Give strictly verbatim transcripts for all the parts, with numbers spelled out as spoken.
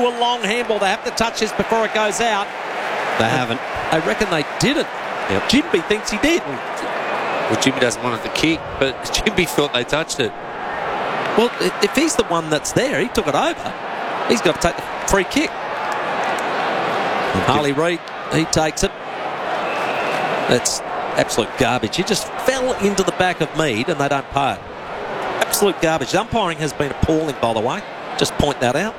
threw a long handball. They have to touch this before it goes out. They haven't. I reckon they didn't. Yep. Jimby thinks he did. Well, Jimmy doesn't want it to kick, but Jimby thought they touched it. Well, if he's the one that's there, he took it over. He's got to take the free kick. Harley Reid, he takes it. That's absolute garbage. He just fell into the back of Mead and they don't pay it. Absolute garbage. The umpiring has been appalling, by the way. Just point that out.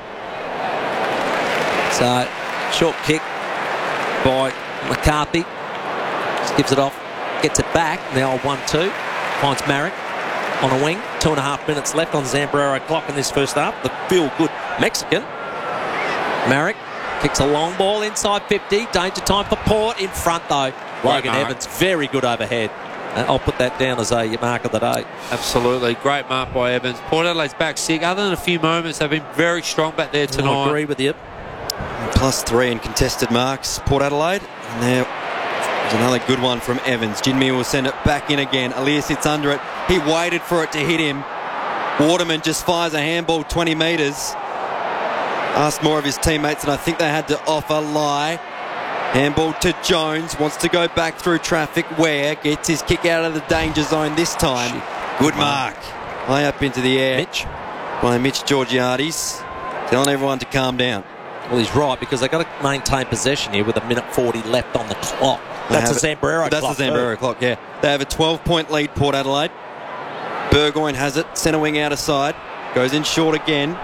So, short kick by McCarthy. Just gives it off. Gets it back. Now one two. Finds Marek on a wing. Two and a half minutes left on Zambrero clock in this first half. The feel-good Mexican. Marek kicks a long ball inside fifty. Danger time for Port. In front, though. Logan Mark. Evans, very good overhead. Uh, I'll put that down as a mark of the day. Absolutely. Great mark by Evans. Port Adelaide's back sick. Other than a few moments, they've been very strong back there tonight. I agree with you. Plus three in contested marks, Port Adelaide. And there was another good one from Evans. Jinmi will send it back in again. Aliir sits under it. He waited for it to hit him. Waterman just fires a handball twenty metres. Asked more of his teammates, and I think they had to offer. Lie. Handball to Jones. Wants to go back through traffic. Ware gets his kick out of the danger zone this time. Good mark. High up into the air. Mitch. By Mitch Georgiades. Telling everyone to calm down. Well, he's right, because they've got to maintain possession here with a minute forty left on the clock. That's a Zambrero That's clock. the Zambrero clock, yeah. They have a twelve-point lead, Port Adelaide. Burgoyne has it. Centre wing out of side. Goes in short again.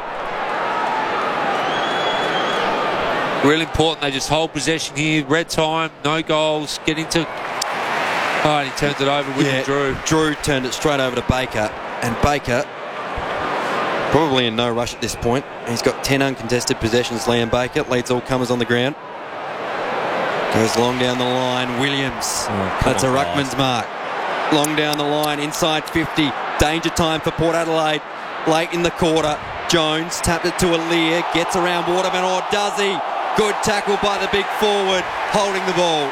Really important. They just hold possession here. Red time. No goals. Get into... Oh, and he turns it over with Yeah, Drew. Drew turned it straight over to Baker. And Baker, probably in no rush at this point. He's got ten uncontested possessions, Liam Baker. Leads all comers on the ground. Goes long down the line. Williams. Oh, That's on, a Ruckman's mark. Long down the line. Inside fifty. Danger time for Port Adelaide. Late in the quarter. Jones tapped it to Aliir. Gets around Waterman, or does he? Good tackle by the big forward. Holding the ball.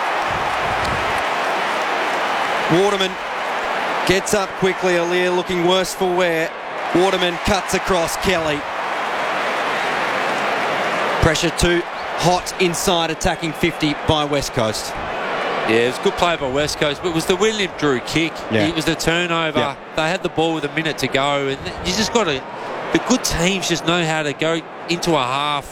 Waterman gets up quickly. Aliir looking worse for wear. Waterman cuts across Kelly. Pressure too hot inside, attacking fifty by West Coast. Yeah, it was good play by West Coast, but it was the William Drew kick. Yeah. It was the turnover. Yeah. They had the ball with a minute to go, and you just got to... The good teams just know how to go into a half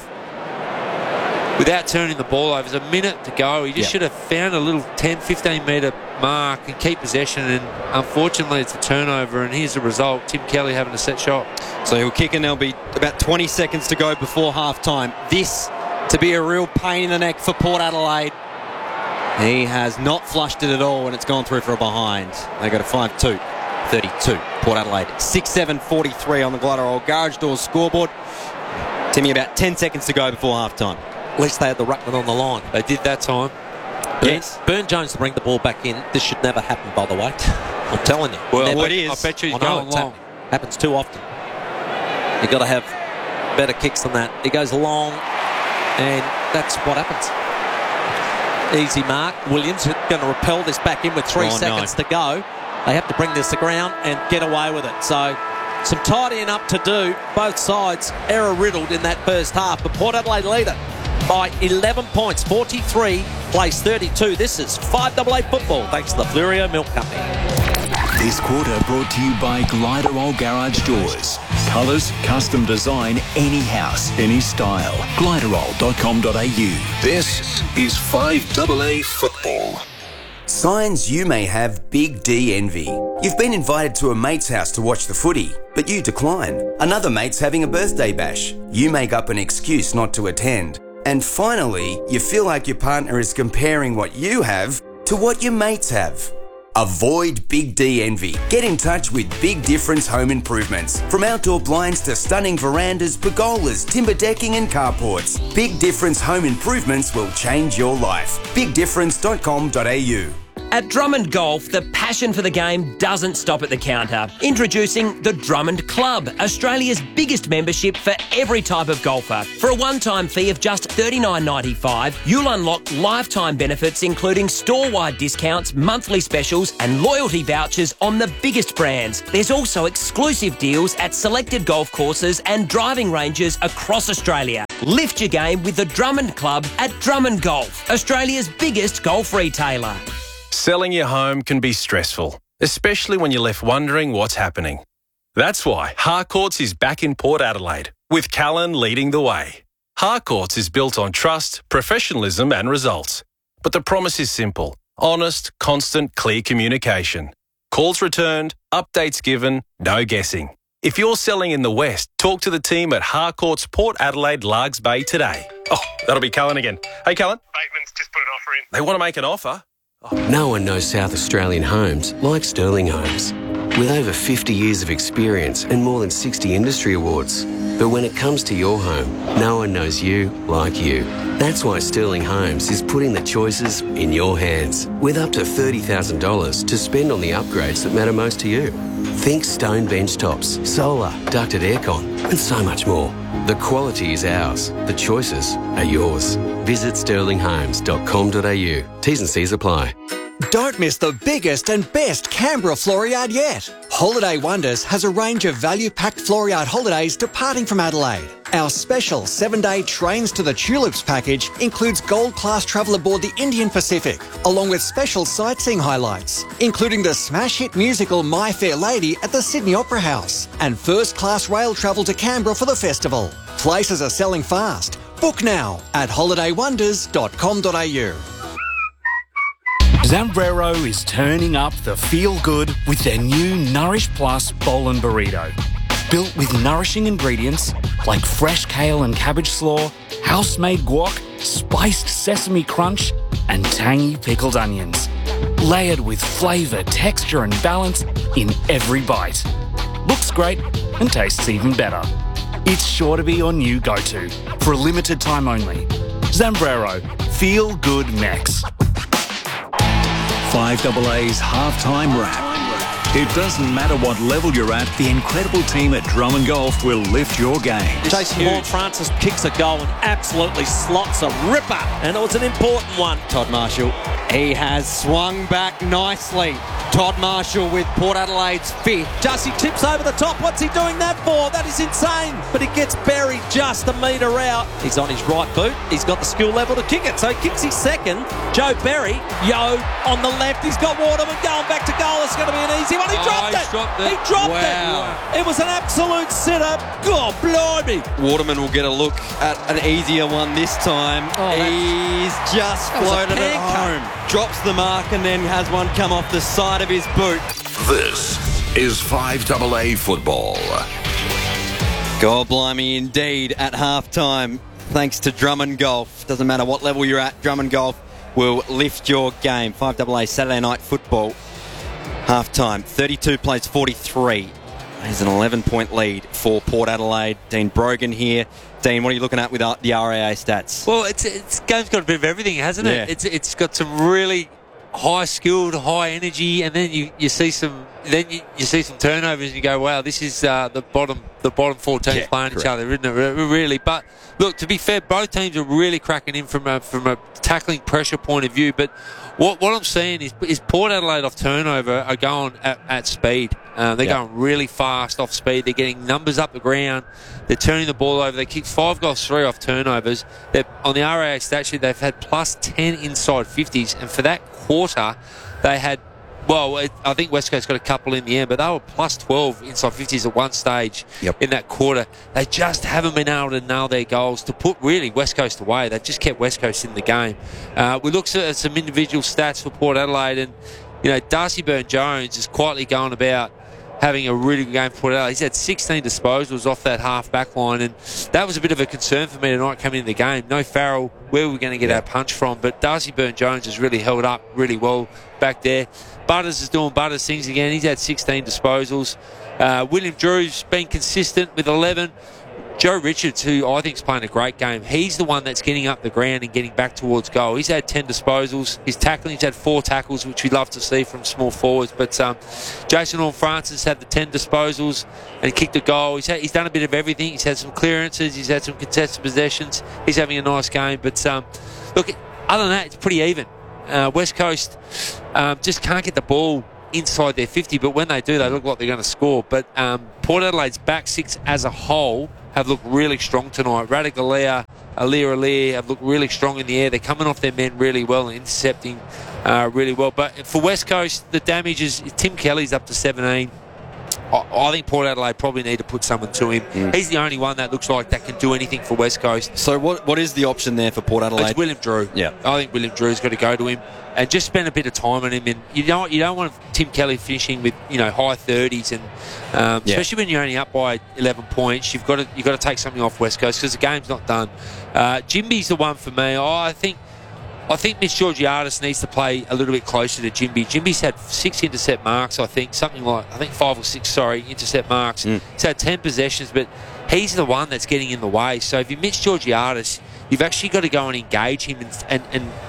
without turning the ball over. There's a minute to go. You just Yeah. should have found a little ten, fifteen metre mark and keep possession, and unfortunately it's a turnover, and here's the result. Tim Kelly having a set shot. So he'll kick, and there'll be about twenty seconds to go before half time. This to be a real pain in the neck for Port Adelaide. He has not flushed it at all, and it's gone through for a behind. They go to five two. thirty-two, Port Adelaide. six seven forty-three on the Glider Garage Doors scoreboard. Timmy, about ten seconds to go before half time. At least they had the Ruckman on the line. They did that time. Yes. Burn Jones to bring the ball back in. This should never happen, by the way. I'm telling you. Well, never. what is? I bet you he's I know going it's long. happening. Happens too often. You've got to have better kicks than that. He goes long, and that's what happens. Easy mark. Williams going to repel this back in with three Oh, seconds no. to go. They have to bring this to ground and get away with it. So some tidying up to do. Both sides error-riddled in that first half. But Port Adelaide lead it by eleven points. forty-three plays thirty-two. This is five A A football, thanks to the Flurio Milk Company. This quarter brought to you by Gliderol Garage Doors. Colours, custom design, any house, any style. Gliderol dot com dot a u. This is five A A football. Signs you may have big D envy. You've been invited to a mate's house to watch the footy, but you decline. Another mate's having a birthday bash. You make up an excuse not to attend. And finally, you feel like your partner is comparing what you have to what your mates have. Avoid Big D envy. Get in touch with Big Difference Home Improvements. From outdoor blinds to stunning verandas, pergolas, timber decking and carports, Big Difference Home Improvements will change your life. big difference dot com dot a u. At Drummond Golf, the passion for the game doesn't stop at the counter. Introducing the Drummond Club, Australia's biggest membership for every type of golfer. For a one-time fee of just thirty-nine ninety-five, you'll unlock lifetime benefits including store-wide discounts, monthly specials and loyalty vouchers on the biggest brands. There's also exclusive deals at selected golf courses and driving ranges across Australia. Lift your game with the Drummond Club at Drummond Golf, Australia's biggest golf retailer. Selling your home can be stressful, especially when you're left wondering what's happening. That's why Harcourts is back in Port Adelaide, with Callan leading the way. Harcourts is built on trust, professionalism and results. But the promise is simple: honest, constant, clear communication. Calls returned, updates given, no guessing. If you're selling in the West, talk to the team at Harcourts Port Adelaide Largs Bay today. Oh, that'll be Callan again. Hey, Callan. Bateman's just put an offer in. They want to make an offer? No one knows South Australian homes like Sterling Homes. With over fifty years of experience and more than sixty industry awards. But when it comes to your home, no one knows you like you. That's why Sterling Homes is putting the choices in your hands, with up to thirty thousand dollars to spend on the upgrades that matter most to you. Think stone bench tops, solar, ducted aircon, and so much more. The quality is ours. The choices are yours. Visit sterling homes dot com dot a u. T's and C's apply. Don't miss the biggest and best Canberra Floriade yet. Holiday Wonders has a range of value-packed Floriade holidays departing from Adelaide. Our special seven-day Trains to the Tulips package includes gold-class travel aboard the Indian Pacific, along with special sightseeing highlights, including the smash hit musical My Fair Lady at the Sydney Opera House, and first-class rail travel to Canberra for the festival. Places are selling fast. Book now at holiday wonders dot com dot a u. Zambrero is turning up the feel-good with their new Nourish Plus Bowl and Burrito. Built with nourishing ingredients like fresh kale and cabbage slaw, house-made guac, spiced sesame crunch, and tangy pickled onions. Layered with flavour, texture and balance in every bite. Looks great and tastes even better. It's sure to be your new go-to for a limited time only. Zambrero, Feel Good Mex. five A A's halftime wrap. It doesn't matter what level you're at, the incredible team at Drummond Golf will lift your game. Jason Horne-Francis kicks a goal and absolutely slots a ripper, and it was an important one. Todd Marshall, he has swung back nicely. Todd Marshall with Port Adelaide's fifth. Jussie tips over the top. What's he doing that for? That is insane. But he gets buried just a metre out. He's on his right boot. He's got the skill level to kick it. So he kicks his second. Joe Berry, Yo on the left. He's got Waterman going back to goal. It's going to be an easy one. He dropped oh, it. dropped it. He dropped Wow. it. It was an absolute sit-up. God, blimey. Waterman will get a look at an easier one this time. Oh, He's just that was a floated it pancake. home. Drops the mark and then has one come off the side of his boot. This is five A A football. God blimey indeed at halftime. Thanks to Drummond Golf. Doesn't matter what level you're at, Drummond Golf will lift your game. five A A Saturday night football. Halftime, thirty-two plays forty-three. There's an eleven-point lead for Port Adelaide. Dean Brogan here. Dean, what are you looking at with the R A A stats? Well, it's it's game's got a bit of everything, hasn't it? Yeah. It's it's got some really high skilled, high energy, and then you, you see some then you, you see some turnovers, and you go, wow, this is uh, the bottom the bottom four teams Yeah, playing correct. each other, isn't it? Really, but look, to be fair, both teams are really cracking in from a from a tackling pressure point of view. But what what I'm seeing is is Port Adelaide off turnover are going at, at speed. Uh, they're Yeah. going really fast off speed. They're getting numbers up the ground. They're turning the ball over. They kicked five goals, three off turnovers. They're, on the R A A stat sheet, they've had plus ten inside fifties. And for that quarter, they had, well, it, I think West Coast got a couple in the end, but they were plus twelve inside fifties at one stage Yep. in that quarter. They just haven't been able to nail their goals to put really West Coast away. They just kept West Coast in the game. Uh, we looked at some individual stats for Port Adelaide, and, you know, Darcy Byrne-Jones is quietly going about having a really good game for Port Adelaide. He's had sixteen disposals off that half back line, and that was a bit of a concern for me tonight coming into the game. No Farrell, where were we going to get our punch from? But Darcy Byrne-Jones has really held up really well back there. Butters is doing Butters things again. He's had sixteen disposals. Uh, William Drew's been consistent with eleven. Joe Richards, who I think is playing a great game, he's the one that's getting up the ground and getting back towards goal. He's had ten disposals. His tackling, he's had four tackles, which we'd love to see from small forwards. But um, Jason Horne-Francis had the ten disposals and kicked a goal. He's, had, he's done a bit of everything. He's had some clearances. He's had some contested possessions. He's having a nice game. But um, look, other than that, it's pretty even. Uh, West Coast um, just can't get the ball inside their fifty, but when they do, they look like they're going to score. But um, Port Adelaide's back six as a whole have looked really strong tonight. Ratugolea, Alir Alir have looked really strong in the air. They're coming off their men really well and intercepting uh, really well. But for West Coast, the damage is Tim Kelly's up to seventeen. I, I think Port Adelaide probably need to put someone to him. Mm. He's the only one that looks like that can do anything for West Coast. So what what is the option there for Port Adelaide? It's William Drew. Yeah, I think William Drew's got to go to him and just spend a bit of time on him. And you don't you don't want Tim Kelly finishing with you know high thirties, and um, yeah. especially when you're only up by eleven points, you've got to you've got to take something off West Coast because the game's not done. Uh, Jimby's the one for me. Oh, I think. I think Mitch Georgiadis needs to play a little bit closer to Jimby. Jimby's had six intercept marks, I think, something like, I think five or six, sorry, intercept marks. Mm. He's had ten possessions, but he's the one that's getting in the way. So if you Mitch Georgiadis, you've actually got to go and engage him and, and,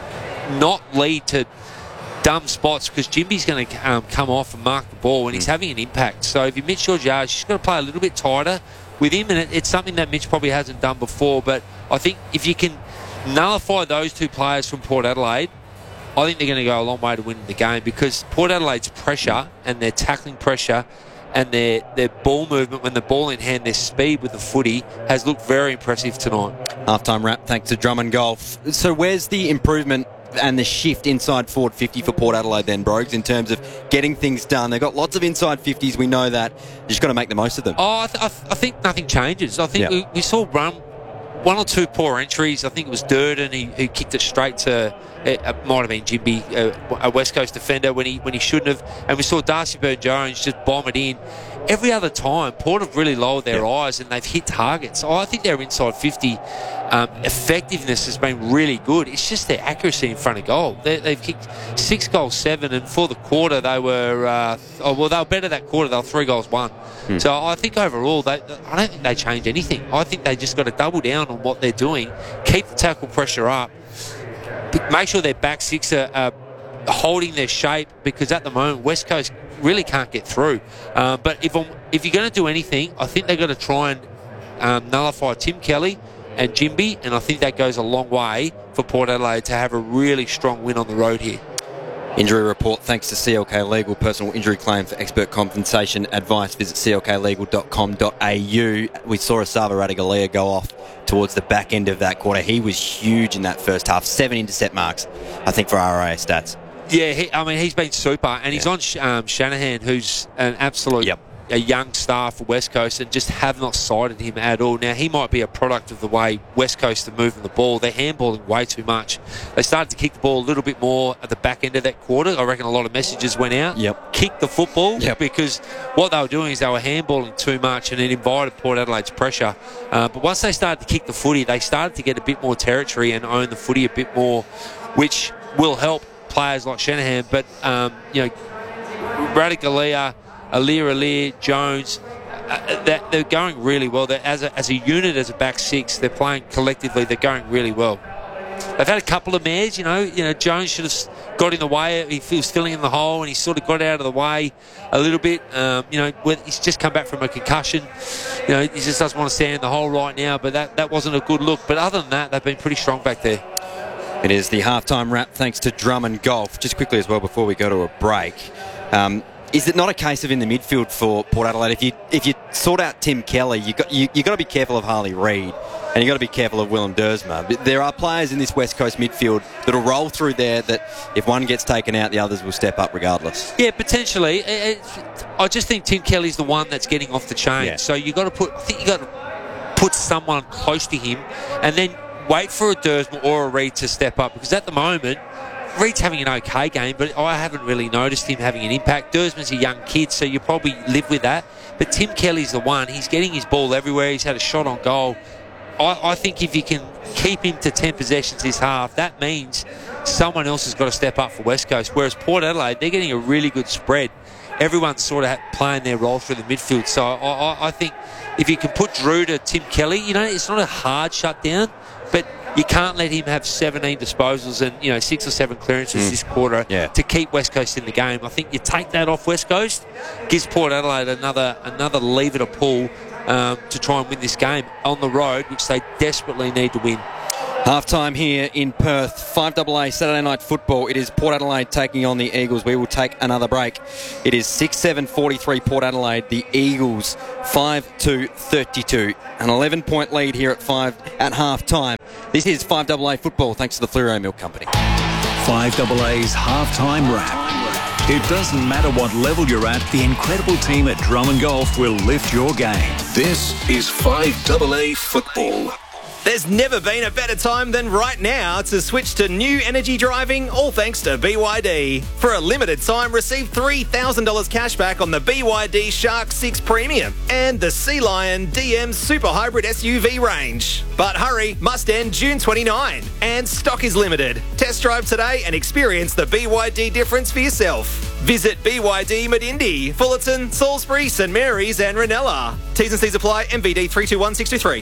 and not lead to dumb spots because Jimby's going to um, come off and mark the ball and mm. he's having an impact. So if you Mitch Georgiadis, you've just got to play a little bit tighter with him, and it, it's something that Mitch probably hasn't done before. But I think if you can nullify those two players from Port Adelaide, I think they're going to go a long way to winning the game because Port Adelaide's pressure and their tackling pressure and their, their ball movement when the ball in hand, their speed with the footy has looked very impressive tonight. Halftime wrap thanks to Drummond Golf. So where's the improvement and the shift inside forward fifty for Port Adelaide then, Brogues, in terms of getting things done? They've got lots of inside fifties, we know that. You've just got to make the most of them. Oh, I, th- I, th- I think nothing changes. I think yeah. we, we saw run one or two poor entries. I think it was Durden who, who kicked it straight to, it, it might have been Jimby, uh, a West Coast defender when he when he shouldn't have. And we saw Darcy Byrne-Jones just bomb it in. Every other time, Port have really lowered their yeah. eyes and they've hit targets. So I think their inside fifty um, effectiveness has been really good. It's just their accuracy in front of goal. They, they've kicked six goals, seven, and for the quarter they were, uh, oh, well, they were better that quarter. They were three goals, one. Hmm. So I think overall, they, I don't think they change anything. I think they just got to double down on what they're doing, keep the tackle pressure up, make sure their back six are, are holding their shape because at the moment West Coast really can't get through. Uh, but if I'm, if you're going to do anything, I think they've got to try and um, nullify Tim Kelly and Jimby, and I think that goes a long way for Port Adelaide to have a really strong win on the road here. Injury report thanks to C L K Legal. Personal injury claim for expert compensation advice. Visit c l k legal dot com dot a u. We saw Asava Ratugolea go off towards the back end of that quarter. He was huge in that first half. Seven intercept marks, I think, for R A stats. Yeah, he, I mean, he's been super. And he's yeah. on um, Shanahan, who's an absolute yep. a young star for West Coast, and just have not cited him at all. Now, he might be a product of the way West Coast are moving the ball. They're handballing way too much. They started to kick the ball a little bit more at the back end of that quarter. I reckon a lot of messages went out. Yep. Kick the football yep. because what they were doing is they were handballing too much, and it invited Port Adelaide's pressure. Uh, but once they started to kick the footy, they started to get a bit more territory and own the footy a bit more, which will help players like Shanahan. But, um, you know, Ratugolea, Alir Alir, Jones, uh, that they're going really well. They're, as a as a unit, as a back six, they're playing collectively. They're going really well. They've had a couple of mares, you know. You know, Jones should have got in the way. He was filling in the hole, and he sort of got out of the way a little bit. Um, you know, he's just come back from a concussion. You know, he just doesn't want to stand in the hole right now. But that that wasn't a good look. But other than that, they've been pretty strong back there. It is the halftime wrap thanks to Drummond Golf. Just quickly as well before we go to a break. Um, Is it not a case of in the midfield for Port Adelaide, if you if you sort out Tim Kelly, you got you you got to be careful of Harley Reid, and you got to be careful of Willem Dersma. But there are players in this West Coast midfield that'll roll through there that if one gets taken out, the others will step up regardless. Yeah, potentially. It, it, I just think Tim Kelly's the one that's getting off the chain. Yeah. So you got to put. I think you got to put someone close to him, and then wait for a Dersma or a Reid to step up, because at the moment, Reid's having an okay game, but I haven't really noticed him having an impact. Dersman's a young kid, so you probably live with that. But Tim Kelly's the one. He's getting his ball everywhere. He's had a shot on goal. I, I think if you can keep him to ten possessions this half, that means someone else has got to step up for West Coast. Whereas Port Adelaide, they're getting a really good spread. Everyone's sort of playing their role through the midfield. So I, I, I think if you can put Drew to Tim Kelly, you know, it's not a hard shutdown, but you can't let him have seventeen disposals and, you know, six or seven clearances mm. this quarter yeah. to keep West Coast in the game. I think you take that off West Coast, gives Port Adelaide another another lever to pull um, to try and win this game on the road, which they desperately need to win. Half-time here in Perth, five double A Saturday night football. It is Port Adelaide taking on the Eagles. We will take another break. It is six seven forty-three Port Adelaide. The Eagles five two thirty-two. An eleven-point lead here at five at half-time. This is five A A football, thanks to the Fleuro Milk Company. five A A's halftime wrap. It doesn't matter what level you're at, the incredible team at Drummond Golf will lift your game. This is five A A football. There's never been a better time than right now to switch to new energy driving, all thanks to B Y D. For a limited time, receive three thousand dollars cash back on the B Y D Shark six Premium and the Sea Lion D M Super Hybrid S U V range. But hurry, must end June twenty-ninth, and stock is limited. Test drive today and experience the B Y D difference for yourself. Visit B Y D Medindi, Fullerton, Salisbury, St Mary's and Ranella. T's and C's apply. M V D three two one six two three.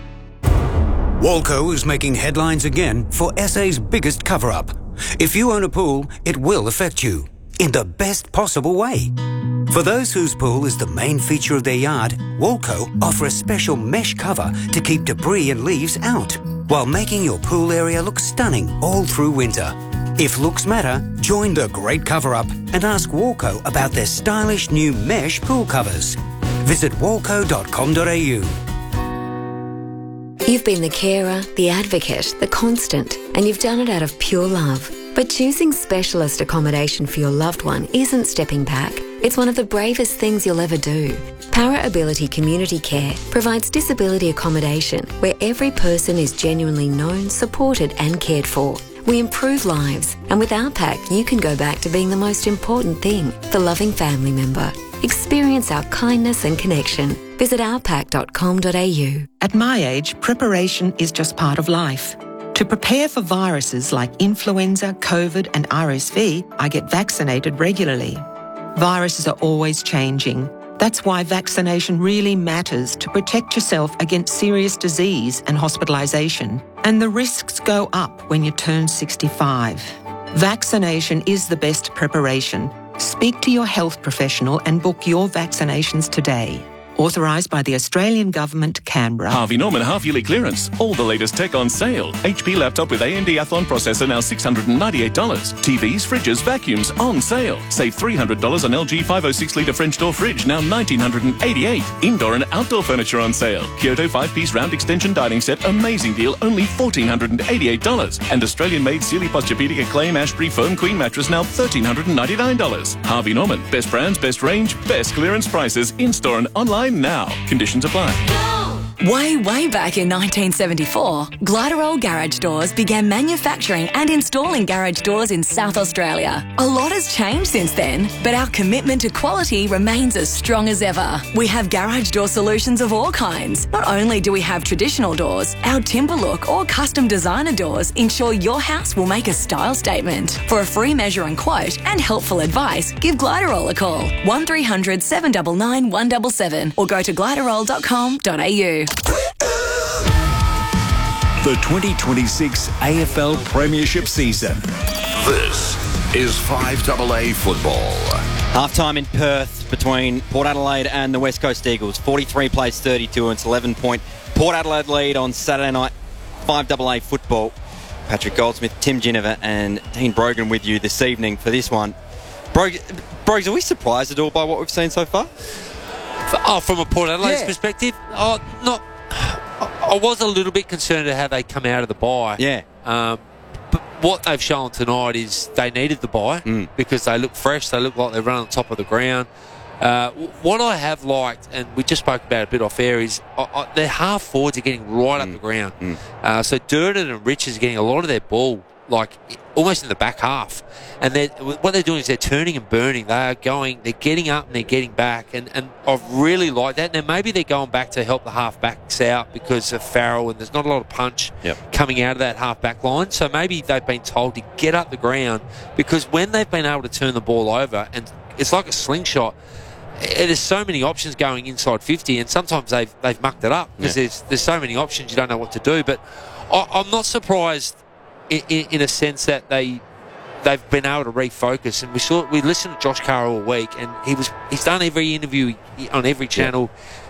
Walco is making headlines again for S A's biggest cover-up. If you own a pool, it will affect you in the best possible way. For those whose pool is the main feature of their yard, Walco offer a special mesh cover to keep debris and leaves out, while making your pool area look stunning all through winter. If looks matter, join the great cover-up and ask Walco about their stylish new mesh pool covers. Visit walco dot com dot a u. You've been the carer, the advocate, the constant, and you've done it out of pure love. But choosing specialist accommodation for your loved one isn't stepping back. It's one of the bravest things you'll ever do. Para Ability Community Care provides disability accommodation where every person is genuinely known, supported and cared for. We improve lives, and with our pack, you can go back to being the most important thing, the loving family member. Experience our kindness and connection. Visit our pack dot com dot a u. At my age, preparation is just part of life. To prepare for viruses like influenza, COVID and R S V, I get vaccinated regularly. Viruses are always changing. That's why vaccination really matters to protect yourself against serious disease and hospitalisation. And the risks go up when you turn sixty-five. Vaccination is the best preparation. Speak to your health professional and book your vaccinations today. Authorised by the Australian Government, Canberra. Harvey Norman half-yearly clearance. All the latest tech on sale. H P laptop with A M D Athlon processor now six hundred ninety-eight dollars. T Vs, fridges, vacuums on sale. Save three hundred dollars on L G five oh six litre French door fridge now one thousand nine hundred eighty-eight dollars. Indoor and outdoor furniture on sale. Kyoto five-piece round extension dining set. Amazing deal, only one thousand four hundred eighty-eight dollars. And Australian-made Sealy Posturepedic Acclaim Ashbury Foam Queen mattress now one thousand three hundred ninety-nine dollars. Harvey Norman. Best brands, best range, best clearance prices. In-store and online now. Conditions apply. Way, way back in nineteen seventy-four, Gliderol Garage Doors began manufacturing and installing garage doors in South Australia. A lot has changed since then, but our commitment to quality remains as strong as ever. We have garage door solutions of all kinds. Not only do we have traditional doors, our timber look or custom designer doors ensure your house will make a style statement. For a free measure and quote and helpful advice, give Gliderol a call, one three hundred, seven nine nine, one seven seven or go to gliderol dot com dot a u. The twenty twenty-six A F L Premiership season. This is five A A football. Half-time in Perth between Port Adelaide and the West Coast Eagles. forty-three plays thirty-two, and it's eleven point Port Adelaide lead on Saturday night. five A A football. Patrick Goldsmith, Tim Ginniver and Dean Brogan with you this evening for this one. Brog- Brogs, are we surprised at all by what we've seen so far? Oh, from a Port Adelaide's Yeah. perspective, oh, not. I was a little bit concerned at how they come out of the bye. Yeah. Um, but what they've shown tonight is they needed the bye mm. because they look fresh. They look like they're running on top of the ground. Uh, what I have liked, and we just spoke about it a bit off air, is uh, uh, their half forwards are getting right mm. up the ground. Mm. Uh, so Durden and Richards are getting a lot of their ball like almost in the back half, and they're, what they're doing is they're turning and burning. They are going, they're getting up and they're getting back, and, and I've really liked that. Now maybe they're going back to help the half backs out because of Farrell, and there's not a lot of punch yep. coming out of that half back line. So maybe they've been told to get up the ground, because when they've been able to turn the ball over, and it's like a slingshot. There's so many options going inside fifty, and sometimes they've they've mucked it up because yeah. there's there's so many options you don't know what to do. But I, I'm not surprised. In, in, in a sense that they they've been able to refocus, and we saw we listened to Josh Carr all week, and he was he's done every interview on every channel.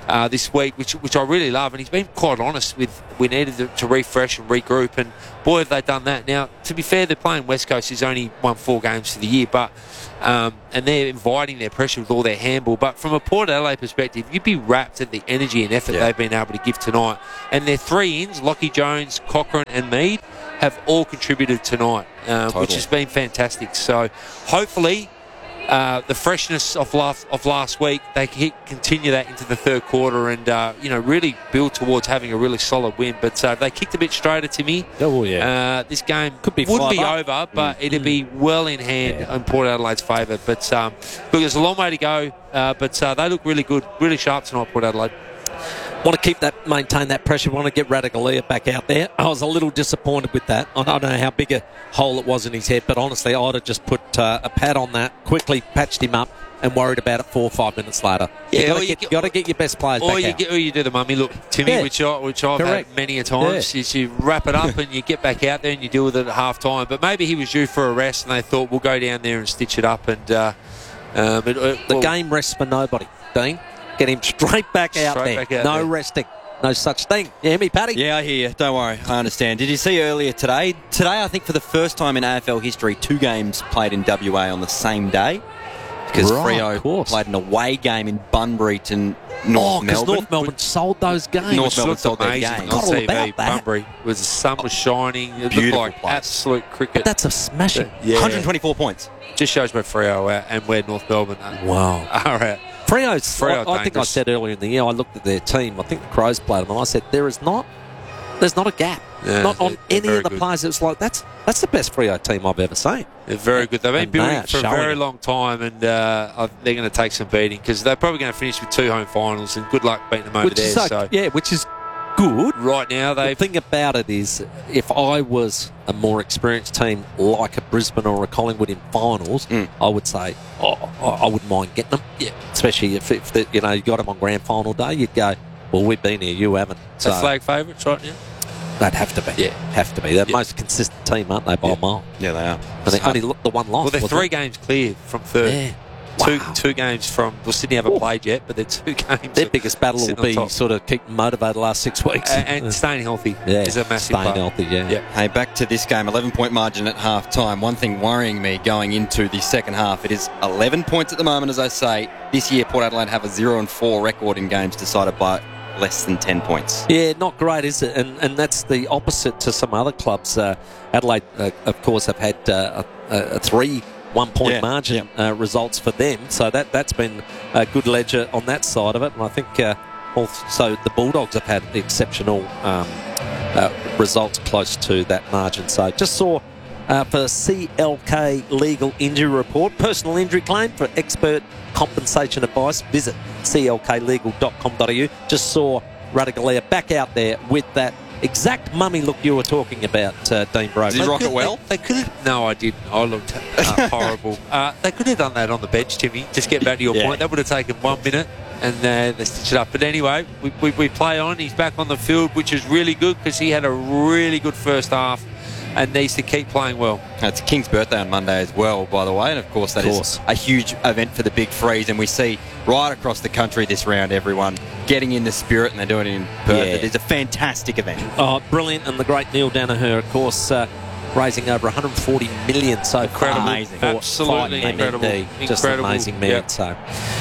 uh, this week, which which I really love. And he's been quite honest with we needed to, to refresh and regroup. And boy, have they done that. Now, to be fair, they're playing West Coast, who's only won four games for the year, but um, and they're inviting their pressure with all their handball. But from a Port Adelaide perspective, you'd be rapt at the energy and effort Yeah. they've been able to give tonight. And their three ins, Lockie Jones, Cochrane, and Mead, have all contributed tonight, um, Totally. which has been fantastic. So hopefully uh, the freshness of last, of last week, they can continue that into the third quarter and uh, you know really build towards having a really solid win. But uh, if they kicked a bit straighter to me, Oh, yeah. uh, this game Could be wouldn't be five over, up. but Mm. it'd be well in hand Yeah. in Port Adelaide's favour. But um, look, there's a long way to go, uh, but uh, they look really good, really sharp tonight, Port Adelaide. Want to keep that, maintain that pressure. Want to get Radaglia back out there. I was a little disappointed with that. I don't know how big a hole it was in his head, but honestly, I'd have just put uh, a pad on that, quickly patched him up, and worried about it four or five minutes later. Yeah, you got or to you get, gotta get your best players Or back you, out. get, or you do the mummy look, Timmy, Yeah. which, I, which I've Correct. had many a times, Yeah. is you wrap it up and you get back out there and you deal with it at half time. But maybe he was due for a rest and they thought we'll go down there and stitch it up. And uh, um, it, it, The well, game rests for nobody, Dean. Get him straight back out Straight there. back out no there. resting. No such thing. You hear me, Paddy? Yeah, I hear you. Don't worry. I understand. Did you see earlier today? Today, I think for the first time in A F L history, two games played in W A on the same day. Because Right, of Freo course. played an away game in Bunbury to North Oh, because Melbourne. North Melbourne sold those games. North which Melbourne looked sold their amazing game. on Forgot all T V. about that. Bunbury, was the sun was shining. It looked Beautiful like place. absolute cricket. But that's a smashing. Yeah. one hundred twenty-four points. Just shows where Freo are and where North Melbourne are. Wow. Are at. Freo's, Freo I, I think I dangerous. said earlier in the year, I looked at their team. I think the Crows played them, and I said there is not, there's not a gap, Yeah, not on they're- they're any very of the good. players. It was like that's that's the best Freo team I've ever seen. They're very good. They've been And building they are for a showing very it. long time, and uh, I- they're going to take some beating because they're probably going to finish with two home finals. And good luck beating them over Which there. is okay, So yeah, which is good. right now The they thing about it is, if I was a more experienced team like a Brisbane or a Collingwood in finals, Mm. I would say oh, I I wouldn't mind getting them. Yeah, especially if, if the, you know you got them on grand final day, you'd go, well, we've been here, you haven't. so So flag favourites right now. they'd have to be. Yeah. have to be. They're the Yeah. most consistent team, aren't they, by a mile? Yeah, they are. And they only look the one loss. Well, they're wasn't three it? games clear from third. Yeah. Two Wow. two games from. Well, Sydney haven't Ooh. played yet, but they're two games. Their biggest battle will sitting on be top. sort of keep them motivated the last six weeks. and, and staying healthy yeah, is a massive staying part. healthy. Yeah. Yeah. Hey, back to this game, eleven-point margin at half-time. One thing worrying me going into the second half, it is eleven points at the moment, as I say. This year, Port Adelaide have a zero and four record in games decided by less than ten points. Yeah, not great, is it? And and that's the opposite to some other clubs. Uh, Adelaide, uh, of course, have had uh, a, a three one-point Yeah, margin uh, results for them. So that, that's been a good ledger on that side of it. And I think uh, also the Bulldogs have had exceptional um, uh, results close to that margin. So just saw uh, for C L K Legal Injury Report, personal injury claim for expert compensation advice, visit c l k legal dot com dot a u. Just saw Radaglia back out there with that exact mummy look you were talking about, uh, Dean Brogan. Did he rock it well? They could have. No, I didn't. I looked uh, horrible. Uh, they could have done that on the bench, Timmy. Just get back to your Yeah. point. That would have taken one minute, and uh, they stitch it up. But anyway, we, we, we play on. He's back on the field, which is really good because he had a really good first half and needs to keep playing well. It's King's birthday on Monday as well, by the way, and of course that Of is course. a huge event for the Big Freeze, and we see right across the country this round everyone getting in the spirit, and they're doing it in Perth. Yeah. It is a fantastic event. Oh, brilliant. And the great Neil Danaher, of course, uh, raising over one hundred forty million so Incredible. far. Amazing. for Absolutely Fight incredible. M N D. Just an Incredible. amazing man. Yep. So,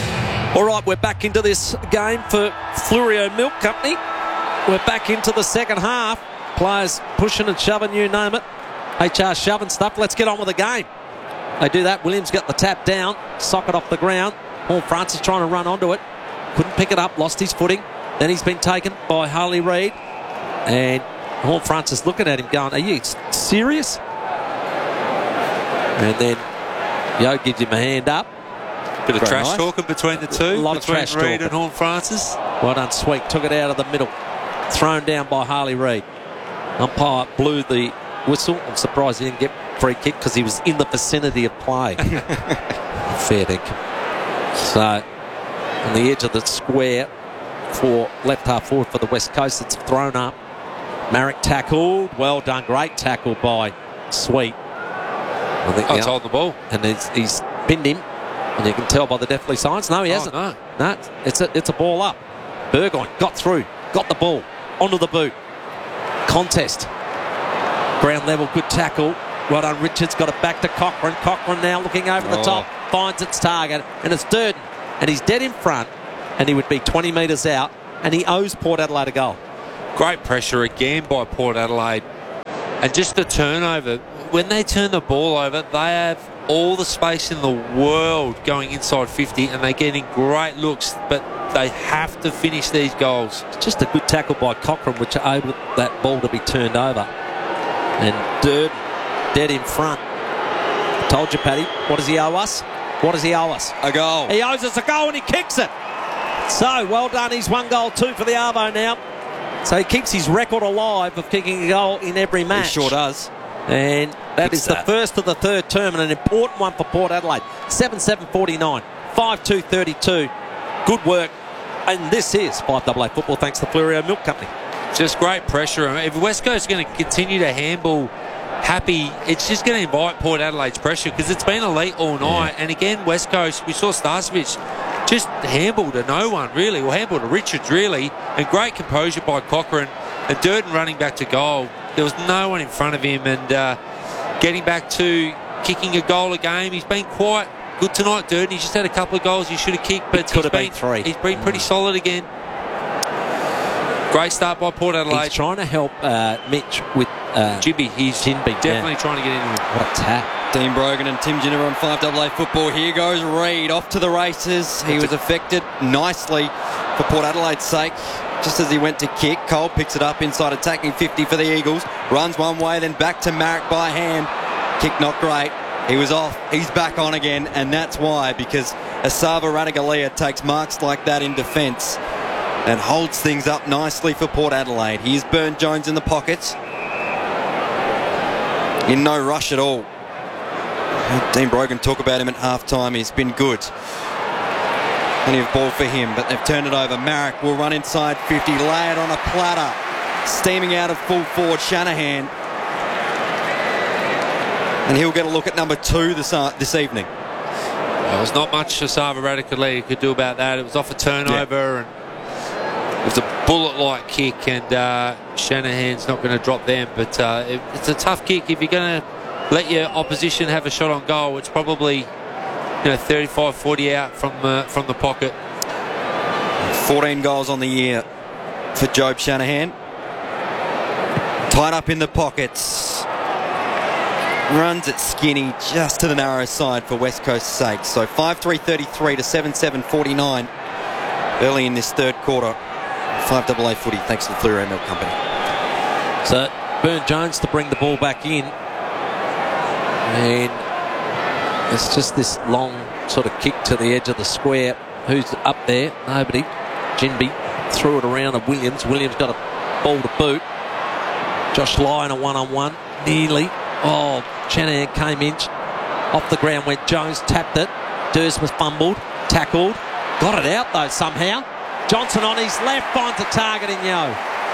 all right, we're back into this game for Flurio Milk Company. We're back into the second half. Players pushing and shoving, you name it. H R shoving stuff. Let's get on with the game. They do that. Williams got the tap down, socket off the ground. Paul Francis trying to run onto it. Couldn't pick it up, lost his footing. Then he's been taken by Harley Reid. And Paul Francis looking at him going, are you serious? And then Yo gives him a hand up. Bit of Very trash nice. talking between the two. A lot of between trash Reid talking. and Horn Francis. Well done, Sweet. Took it out of the middle. Thrown down by Harley Reid. Umpire blew the whistle. I'm surprised he didn't get free kick because he was in the vicinity of play. Fair dinkum. So, on the edge of the square for left half forward for the West Coast, it's thrown up. Marek tackled. Well done. Great tackle by Sweet. I think Oh, the- it's holding the ball. and he's, he's pinned him. And you can tell by the deathly signs. No, he Oh, hasn't. no. No, it's a, it's a ball up. Burgoyne got through, got the ball, onto the boot. Contest. Ground level, good tackle. Well done, Richards got it back to Cochrane. Cochrane now looking over the Oh. top, finds its target, and it's Durden. And he's dead in front, and he would be twenty metres out, and he owes Port Adelaide a goal. Great pressure again by Port Adelaide. And just the turnover. When they turn the ball over, they have all the space in the world going inside fifty, and they're getting great looks, but they have to finish these goals. Just a good tackle by Cochrane, which enabled that ball to be turned over. And Durden dead in front. Told you, Paddy. What does he owe us? What does he owe us? A goal. He owes us a goal, and he kicks it. So, well done. He's one goal, two for the Arvo now. So he keeps his record alive of kicking a goal in every match. He sure does. And that Kicks is the that. first of the third term, and an important one for Port Adelaide. seven seven forty-nine, five two thirty-two. Good work. And this is five A A football thanks to Fleurieu Milk Company. Just great pressure. If West Coast is going to continue to handball happy, it's just going to invite Port Adelaide's pressure because it's been elite all night. Yeah. And again, West Coast, we saw Starcevich just handball to no one, really, or handball to Richards, really. And great composure by Cochrane. And Durden running back to goal. There was no one in front of him. And uh, getting back to kicking a goal a game, he's been quite good tonight, Durden. He's just had a couple of goals he should have kicked, but could have been, been three. He's been pretty solid again. Great start by Port Adelaide. He's trying to help uh, Mitch with uh, Jimby. He's Jinby, definitely yeah. trying to get into him. What a tap. Dean Brogan and Tim Ginner on five A A football. Here goes Reid off to the races. He was affected nicely for Port Adelaide's sake. Just as he went to kick, Cole picks it up inside attacking fifty for the Eagles. Runs one way, then back to Marek by hand. Kick not great. He was off. He's back on again, and that's why, because Asava Ratugolea takes marks like that in defence and holds things up nicely for Port Adelaide. Here's Burne-Jones in the pockets. In no rush at all. Dean Brogan talk about him at half-time. He's been good. Plenty of ball for him, but they've turned it over. Marek will run inside fifty, lay it on a platter. Steaming out of full forward, Shanahan. And he'll get a look at number two this, uh, this evening. There was not much Asava Ratugolea could do about that. It was off a turnover, yeah. and it was a bullet-like kick, and uh, Shanahan's not going to drop them. But uh, it, it's a tough kick. If you're going to let your opposition have a shot on goal, it's probably you know thirty-five forty out from uh, from the pocket. fourteen goals on the year for Jobe Shanahan. Tied up in the pockets. Runs it skinny just to the narrow side for West Coast's sake. So five three thirty-three to seven seven forty-nine early in this third quarter. five A A footy thanks to the Fleurieu Milk Company. So Burne-Jones to bring the ball back in. And it's just this long sort of kick to the edge of the square. Who's up there? Nobody. Jinby threw it around to Williams. Williams got a ball to boot. Josh Lyon a one-on-one. Nearly. Oh, Shanahan came in. Off the ground went Jones, tapped it. Dursma fumbled, tackled. Got it out though somehow. Johnson on his left finds a target in Yo.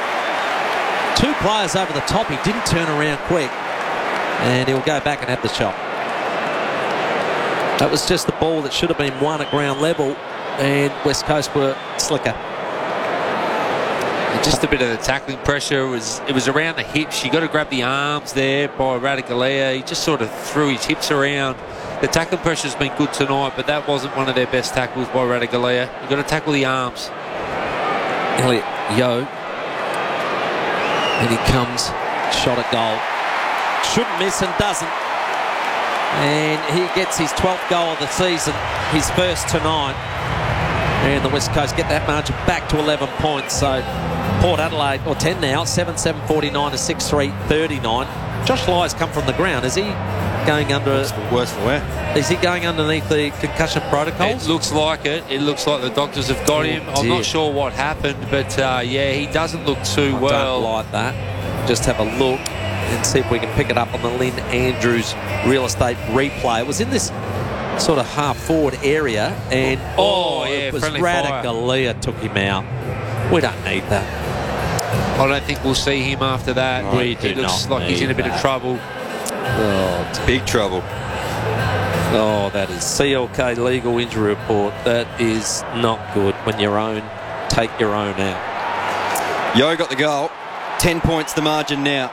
Two players over the top. He didn't turn around quick. And he'll go back and have the shot. That was just the ball that should have been won at ground level. And West Coast were slicker. Just a bit of the tackling pressure. It was it was around the hips. You got to grab the arms there by Ratugolea. He just sort of threw his hips around. The tackling pressure's been good tonight, but that wasn't one of their best tackles by Ratugolea. You got to tackle the arms. Elliot Yo. And he comes, shot at goal. Shouldn't miss and doesn't. And he gets his twelfth goal of the season, his first tonight. And the West Coast get that margin back to eleven points. So Port Adelaide, or ten now, seven seven forty-nine to six three thirty-nine. Josh Lyons come from the ground. Is he going under... Worse for, worse for where? Is he going underneath the concussion protocols? It looks like it. It looks like the doctors have got him. Oh, I'm not sure what happened, but uh, yeah, he doesn't look too I well. don't like that. Just have a look and see if we can pick it up on the Lynn Andrews real estate replay. It was in this sort of half-forward area, and oh, oh yeah, it was friendly fire. Ratugolea took him out. We don't need that. I don't think we'll see him after that. No, we he do looks not like he's in a bit need of that. trouble. Oh, it's big trouble. Oh, that is C L K legal injury report. That is not good when your own take your own out. Yo got the goal. Ten points the margin now.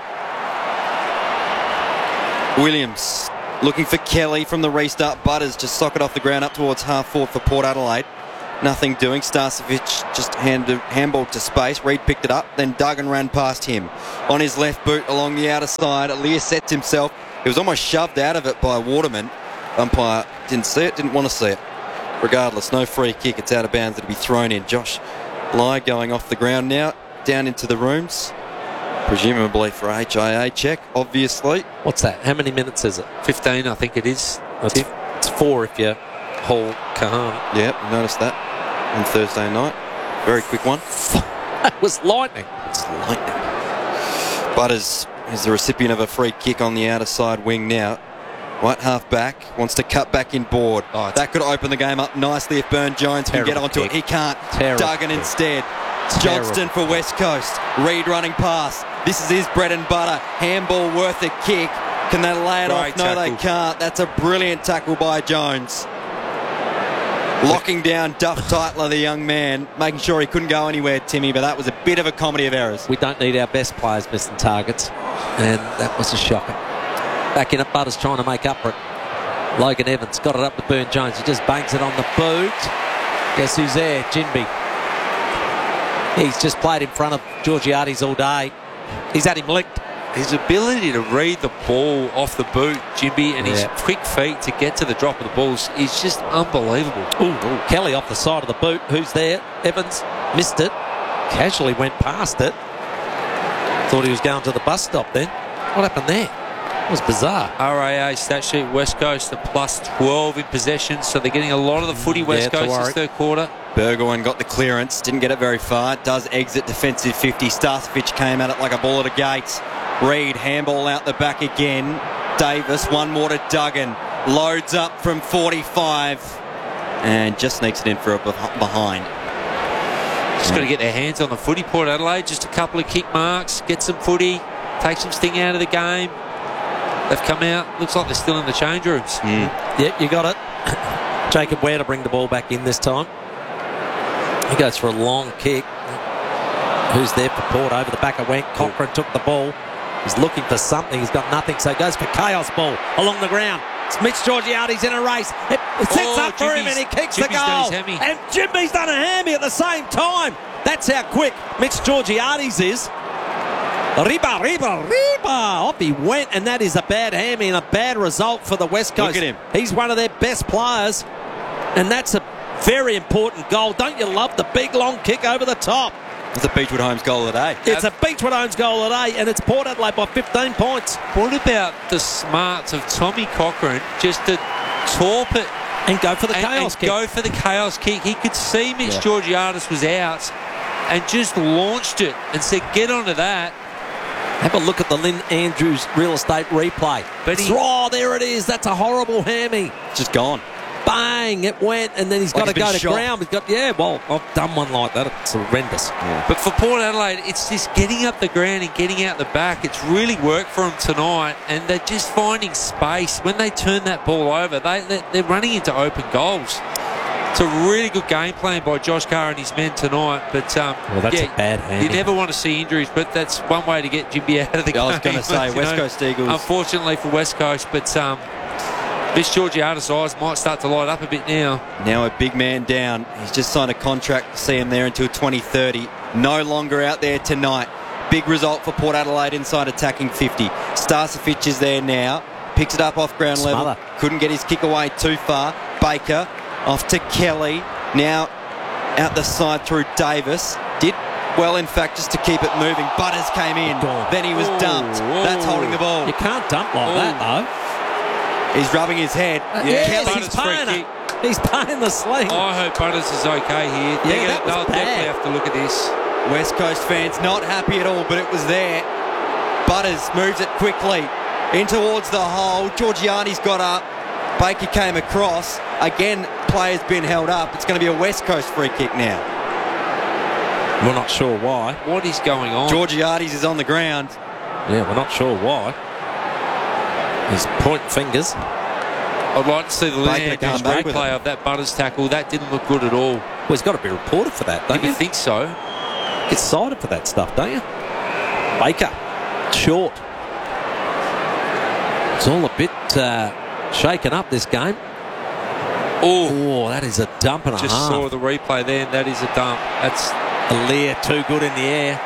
Williams looking for Kelly from the restart. Butters just sock it off the ground up towards half forward for Port Adelaide. Nothing doing. Starcevic just handed, handballed to space. Reid picked it up. Then Duggan ran past him. On his left boot along the outer side. Aliir sets himself. He was almost shoved out of it by Waterman. Umpire didn't see it, didn't want to see it. Regardless, no free kick. It's out of bounds. It'll be thrown in. Josh Lai going off the ground now. Down into the rooms. Presumably for a H I A check, obviously. What's that? How many minutes is it? fifteen, I think it is. It's, it's four if you hold Kahana. Yep, you noticed that on Thursday night. Very quick one. That was lightning. It's lightning. Butters is the recipient of a free kick on the outer side wing now. Right half back, wants to cut back in board. Oh, that could open the game up nicely if Burne-Jones can get onto kick. it. He can't. Terrible Duggan kick. instead. Terrible. Johnston for West Coast. Reid running past. This is his bread and butter. Handball worth a kick. Can they lay it Great off? No, tackle. they can't. That's a brilliant tackle by Jones. Locking down Duff Titler, the young man, making sure he couldn't go anywhere, Timmy, but that was a bit of a comedy of errors. We don't need our best players missing targets, and that was a shocker. Back in at Butters trying to make up for it. Logan Evans got it up to Burne-Jones. He just bangs it on the boot. Guess who's there? Jinby. He's just played in front of Georgiades all day. He's had him licked. His ability to read the ball off the boot, Jimby, and his Yeah. quick feet to get to the drop of the balls is just unbelievable. Ooh, ooh, Kelly off the side of the boot. Who's there? Evans missed it. Casually went past it. Thought he was going to the bus stop then. What happened there? It was bizarre. R A A stat sheet, West Coast are plus twelve in possession, so they're getting a lot of the footy West Yeah, to Coast worry. this third quarter. Burgoyne got the clearance, didn't get it very far. Does exit defensive fifty. Starcevic came at it like a ball at a gate. Reid, handball out the back again. Davis, one more to Duggan. Loads up from forty-five. And just sneaks it in for a beh- behind. Just got to get their hands on the footy, Port Adelaide. Just a couple of kick marks, get some footy, take some sting out of the game. They've come out. Looks like they're still in the change rooms. Mm. Yep, you got it. Jacob Ware to bring the ball back in this time. He goes for a long kick. Who's there for Port? Over the back it went. Cochrane took the ball. He's looking for something. He's got nothing, so he goes for chaos ball along the ground. It's Mitch Georgiades in a race. It sets Oh, up for him and he kicks the Jimmy's done goal. his hammy. And Jimmy's done a hammy at the same time. That's how quick Mitch Georgiades is. Riba, Riba, Riba. Off he went, and that is a bad hammy and a bad result for the West Coast. Look at him. He's one of their best players, and that's a very important goal. Don't you love the big long kick over the top? It's a Beechwood Homes goal of the day. It's a Beechwood Homes goal today, and it's Port Adelaide by fifteen points. What about the smarts of Tommy Cochrane just to torp it and go for the and, chaos and kick? Go for the chaos kick. He could see Mitch Yeah. Georgiades was out and just launched it and said, "Get onto that." Have a look at the Lynn Andrews real estate replay. But he- oh, there it is. That's a horrible hammy. It's just gone. Bang! It went, and then he's Like got to he's go been to shot. ground. He's got yeah. Well, I've done one like that. It's horrendous. But for Port Adelaide, it's just getting up the ground and getting out the back. It's really worked for them tonight, and they're just finding space. When they turn that ball over, they, they're, they're running into open goals. It's a really good game plan by Josh Carr and his men tonight. But um, Well, that's yeah, a bad you hammy. never want to see injuries, but that's one way to get Jimby out of the Yeah, game. I was going to say, you West know. Coast Eagles. Unfortunately for West Coast, but um, Mitch Georgiades' eyes might start to light up a bit now. Now a big man down. He's just signed a contract to see him there until twenty thirty. No longer out there tonight. Big result for Port Adelaide inside attacking fifty. Starcevic is there now. Picks it up off ground Smother. level. Couldn't get his kick away too far. Baker off to Kelly. Now out the side through Davis. Did well, in fact, just to keep it moving. Butters came in. Gone. Then he was Oh, dumped. oh. That's holding the ball. You can't dump like Oh. that, though. He's rubbing his head. Uh, yes, Butters he's free paying kick. it. He's paying the sling. I hope Butters is okay here. They're Yeah, that gonna, was they'll bad. definitely have to look at this. West Coast fans not happy at all, but it was there. Butters moves it quickly in towards the hole. Georgiades got up. Baker came across. Again, player's been held up. It's going to be a West Coast free kick now. We're not sure why. What is going on? Georgiades is on the ground. Yeah, we're not sure why. He's pointing fingers. I'd like to see the Lynn Baker to come Andrews back with replay it. of that Butters tackle. That didn't look good at all. Well, he's got to be reported for that, don't You you? think so? Get cited for that stuff, don't you? Baker, short. It's all a bit uh, shaken up, this game. Oh, that is a dump and a Just half. saw the replay there, and that is a dump. That's Aliir too good in the air.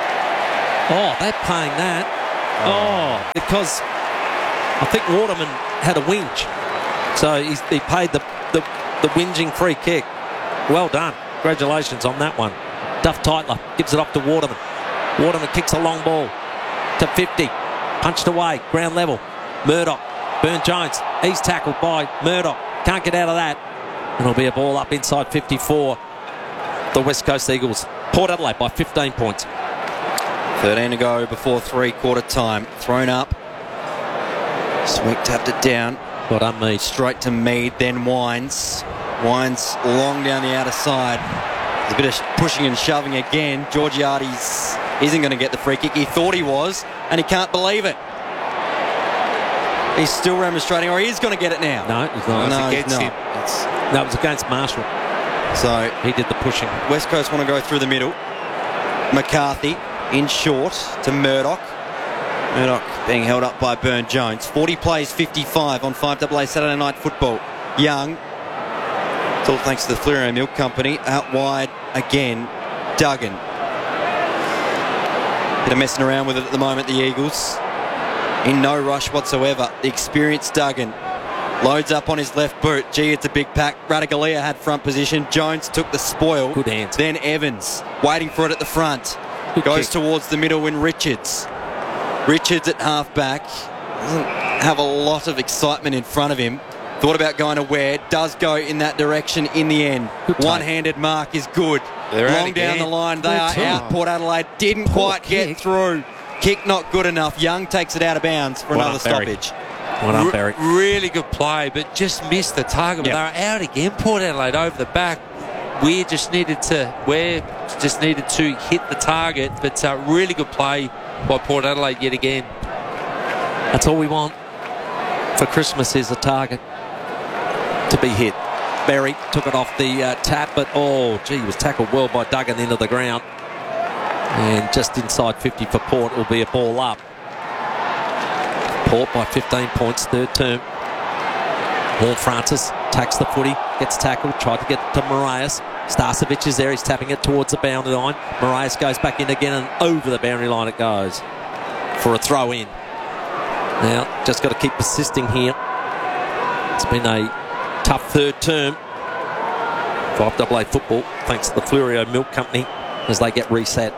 Oh, they're paying that. Oh, because I think Waterman had a whinge. So he's, he paid the, the, the whinging free kick. Well done. Congratulations on that one. Duff Tytler gives it off to Waterman. Waterman kicks a long ball to fifty. Punched away. Ground level. Murdoch. Burn-Jones. He's tackled by Murdoch. Can't get out of that. And it'll be a ball up inside fifty-four. The West Coast Eagles. Port Adelaide by fifteen points. thirteen to go before three-quarter time. Thrown up. Sweet tapped it down. Well done, Mead. Straight to Mead, then Wines. Wines long down the outer side. There's a bit of pushing and shoving again. Georgiades isn't going to get the free kick. He thought he was, and he can't believe it. He's still remonstrating, or he is going to get it now. No, he's not. No, It's he's against not. him. It's, No, it was against Marshall. So he did the pushing. West Coast want to go through the middle. McCarthy in short to Murdoch. Murdoch being held up by Burn-Jones. forty plays, fifty-five on five A A Saturday Night Football. Young. It's all thanks to the Fleurieu Milk Company. Out wide again. Duggan. Bit of messing around with it at the moment, the Eagles. In no rush whatsoever. The experienced Duggan loads up on his left boot. Gee, it's a big pack. Radaglia had front position. Jones took the spoil. Good hands. Then Evans waiting for it at the front. Good Goes kick. towards the middle when Richards. Richards at half back. Doesn't have a lot of excitement in front of him. Thought about going to Ware. Does go in that direction in the end. One-handed mark is good. They're out Long down again. the line. They Good are too. out. Port Adelaide didn't Poor quite kick. get through. Kick not good enough. Young takes it out of bounds for Well another done, Barry. stoppage. Well done, Re- Barry. really good play, but just missed the target. Yep. But they were out again. Port Adelaide over the back. Weir just needed to. Weir just needed to hit the target, but uh, really good play by Port Adelaide yet again. That's all we want for Christmas is a target to be hit. Berry took it off the uh, tap, but oh, gee, he was tackled well by Duggan into the ground. And just inside fifty for Port will be a ball up. Port by fifteen points, third term. Horn Francis takes the footy, gets tackled, tried to get to Marias. Starcevic is there, he's tapping it towards the boundary line. Marias goes back in again and over the boundary line it goes for a throw in. Now, just got to keep persisting here. It's been a tough third term. five A A football, thanks to the Fleurieu Milk Company as they get reset.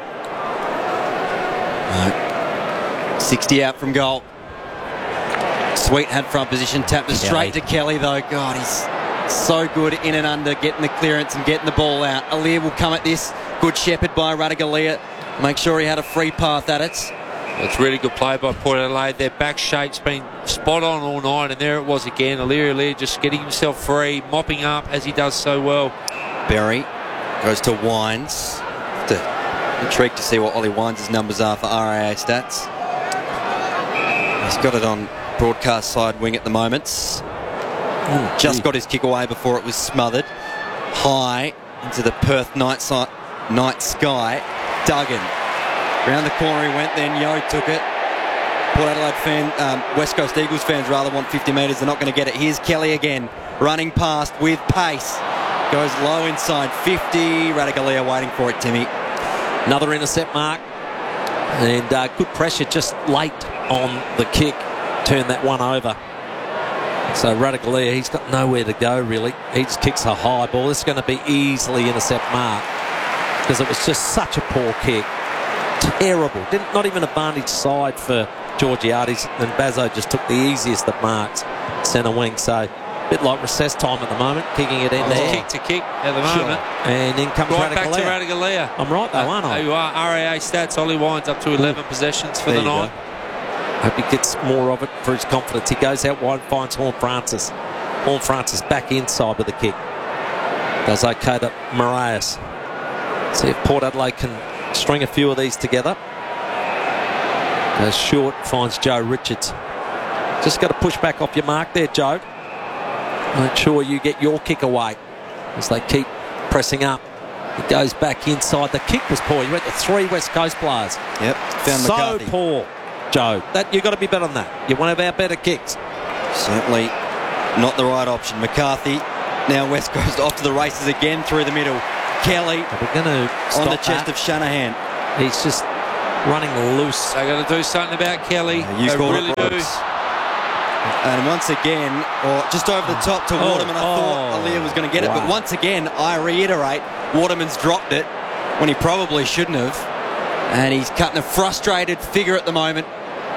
sixty out from goal. Sweet had front position, tapped it straight to Kelly though. God, he's so good in and under, getting the clearance and getting the ball out. Aliir will come at this. Good shepherd by Radaglia. Make sure he had a free path at it. It's really good play by Port Adelaide. Their back shape's been spot on all night, and there it was again. Aliir Aliir just getting himself free, mopping up as he does so well. Berry goes to Wines. To, intrigued to see what Ollie Wines' numbers are for R A A stats. He's got it on broadcast side wing at the moment. Oh, Just gee. got his kick away before it was smothered. High into the Perth night, si- night sky. Duggan. Round the corner he went, then Yo took it. Port Adelaide fan, um, West Coast Eagles fans rather want fifty metres. They're not going to get it. Here's Kelly again, running past with pace. Goes low inside fifty. Radaglia waiting for it, Timmy. Another intercept mark. And uh, good pressure just late on the kick. Turned that one over. So Radaglia, he's got nowhere to go really. He just kicks a high ball. This is going to be easily intercept mark because it was just such a poor kick. Terrible. Didn't, not even a vantage side for Georgiades, and Bazzo just took the easiest of marks, centre wing. So a bit like recess time at the moment, kicking it in Oh, there. kick to kick at the Sure. moment. And in comes Right back to Radaglia. Radaglia. I'm right though, aren't I? You are. R A A stats. Ollie Wines up to eleven possessions for There the you night. go. Hope he gets more of it for his confidence. He goes out wide, finds Horn Francis. Horn Francis back inside with the kick. Does okay to Marias. See if Port Adelaide can string a few of these together. Goes short, finds Joe Richards. Just got to push back off your mark there, Joe. Make sure you get your kick away as they keep pressing up. He goes back inside. The kick was poor. He went to three West Coast players. Yep, found so McCarthy. poor, Joe. That you've got to be better than that. You're one of our better kicks. Certainly not the right option. McCarthy, now West Coast off to the races again through the middle. Kelly we're going to on the chest that. of Shanahan. He's just running loose. They got to do something about Kelly. Yeah, you they called really it, do. Brooks. And once again, or just over the top to Oh, Waterman, I thought oh, Aaliyah was going to get it. wow. But once again, I reiterate, Waterman's dropped it when he probably shouldn't have. And he's cutting a frustrated figure at the moment.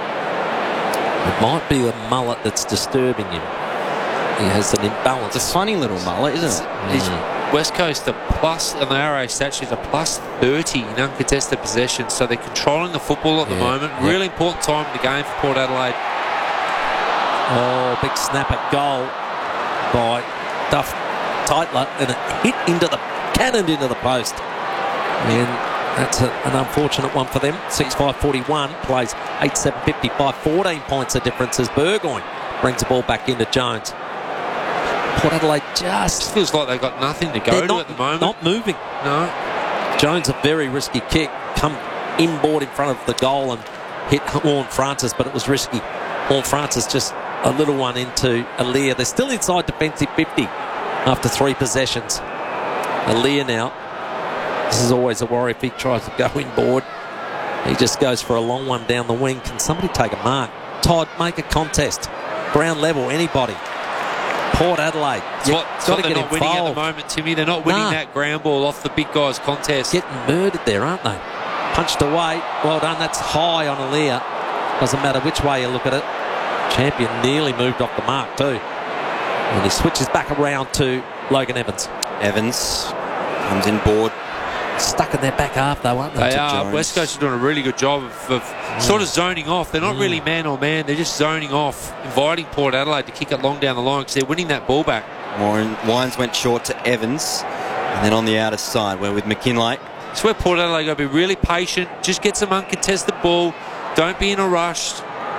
It might be the mullet that's disturbing him. He has an imbalance. It's a funny little mullet, isn't it? Mm. West Coast are plus, and the R A stat sheet are plus thirty in uncontested possession, so they're controlling the football at the Yeah, moment. yeah. Really important time in the game for Port Adelaide. Oh, big snap at goal by Duff Tytler, and it hit into the cannoned into the post. And that's a, an unfortunate one for them. six five forty-one plays eight seven fifty-five, fourteen points of difference as Burgoyne brings the ball back into Jones. Port Adelaide just It feels like they've got nothing to go they're to not, at the moment. not moving. No. Jones, a very risky kick, come inboard in front of the goal and hit Horn Francis, but it was risky. Horn Francis just a little one into Aaliyah. They're still inside defensive fifty after three possessions. Aaliyah now. This is always a worry if he tries to go inboard. He just goes for a long one down the wing. Can somebody take a mark? Todd, make a contest. Ground level, anybody. Port Adelaide. It's what, it's what they're not winning at the moment, Timmy. They're not winning Nah. that ground ball off the big guys contest. Getting murdered there, aren't they? Punched away. Well done. That's high on Aaliyah. Doesn't matter which way you look at it. Champion nearly moved off the mark too. And he switches back around to Logan Evans. Evans comes in board. Stuck in their back half though, aren't they? They are. Jones. West Coast are doing a really good job of, of mm. sort of zoning off. They're not Mm. really man on man. They're just zoning off, inviting Port Adelaide to kick it long down the line because they're winning that ball back. Warren Wines went short to Evans. And then on the outer side, we're with McKinlay. It's where Port Adelaide got to be really patient. Just get some uncontested ball. Don't be in a rush.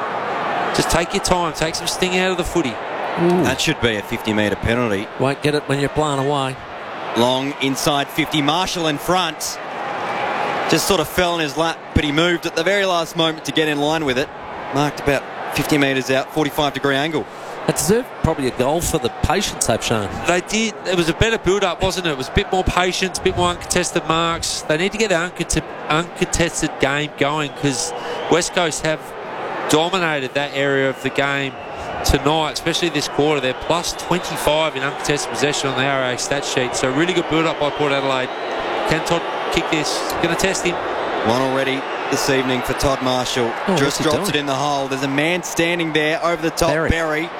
Just take your time. Take some sting out of the footy. Ooh. That should be a fifty metre penalty. Won't get it when you're playing away. Long inside fifty. Marshall in front. Just sort of fell in his lap, but he moved at the very last moment to get in line with it. Marked about fifty metres out, forty-five degree angle. It deserved probably a goal for the patience they've shown. They did. It was a better build-up, wasn't it? It was a bit more patience, a bit more uncontested marks. They need to get the uncont- uncontested game going because West Coast have dominated that area of the game tonight, especially this quarter. They're plus twenty-five in uncontested possession on the R A stat sheet. So really good build-up by Port Adelaide. Can Todd kick this? Going to test him. One already this evening for Todd Marshall. Oh, Just what's he drops doing? it in the hole. There's a man standing there over the top, Berry. Berry.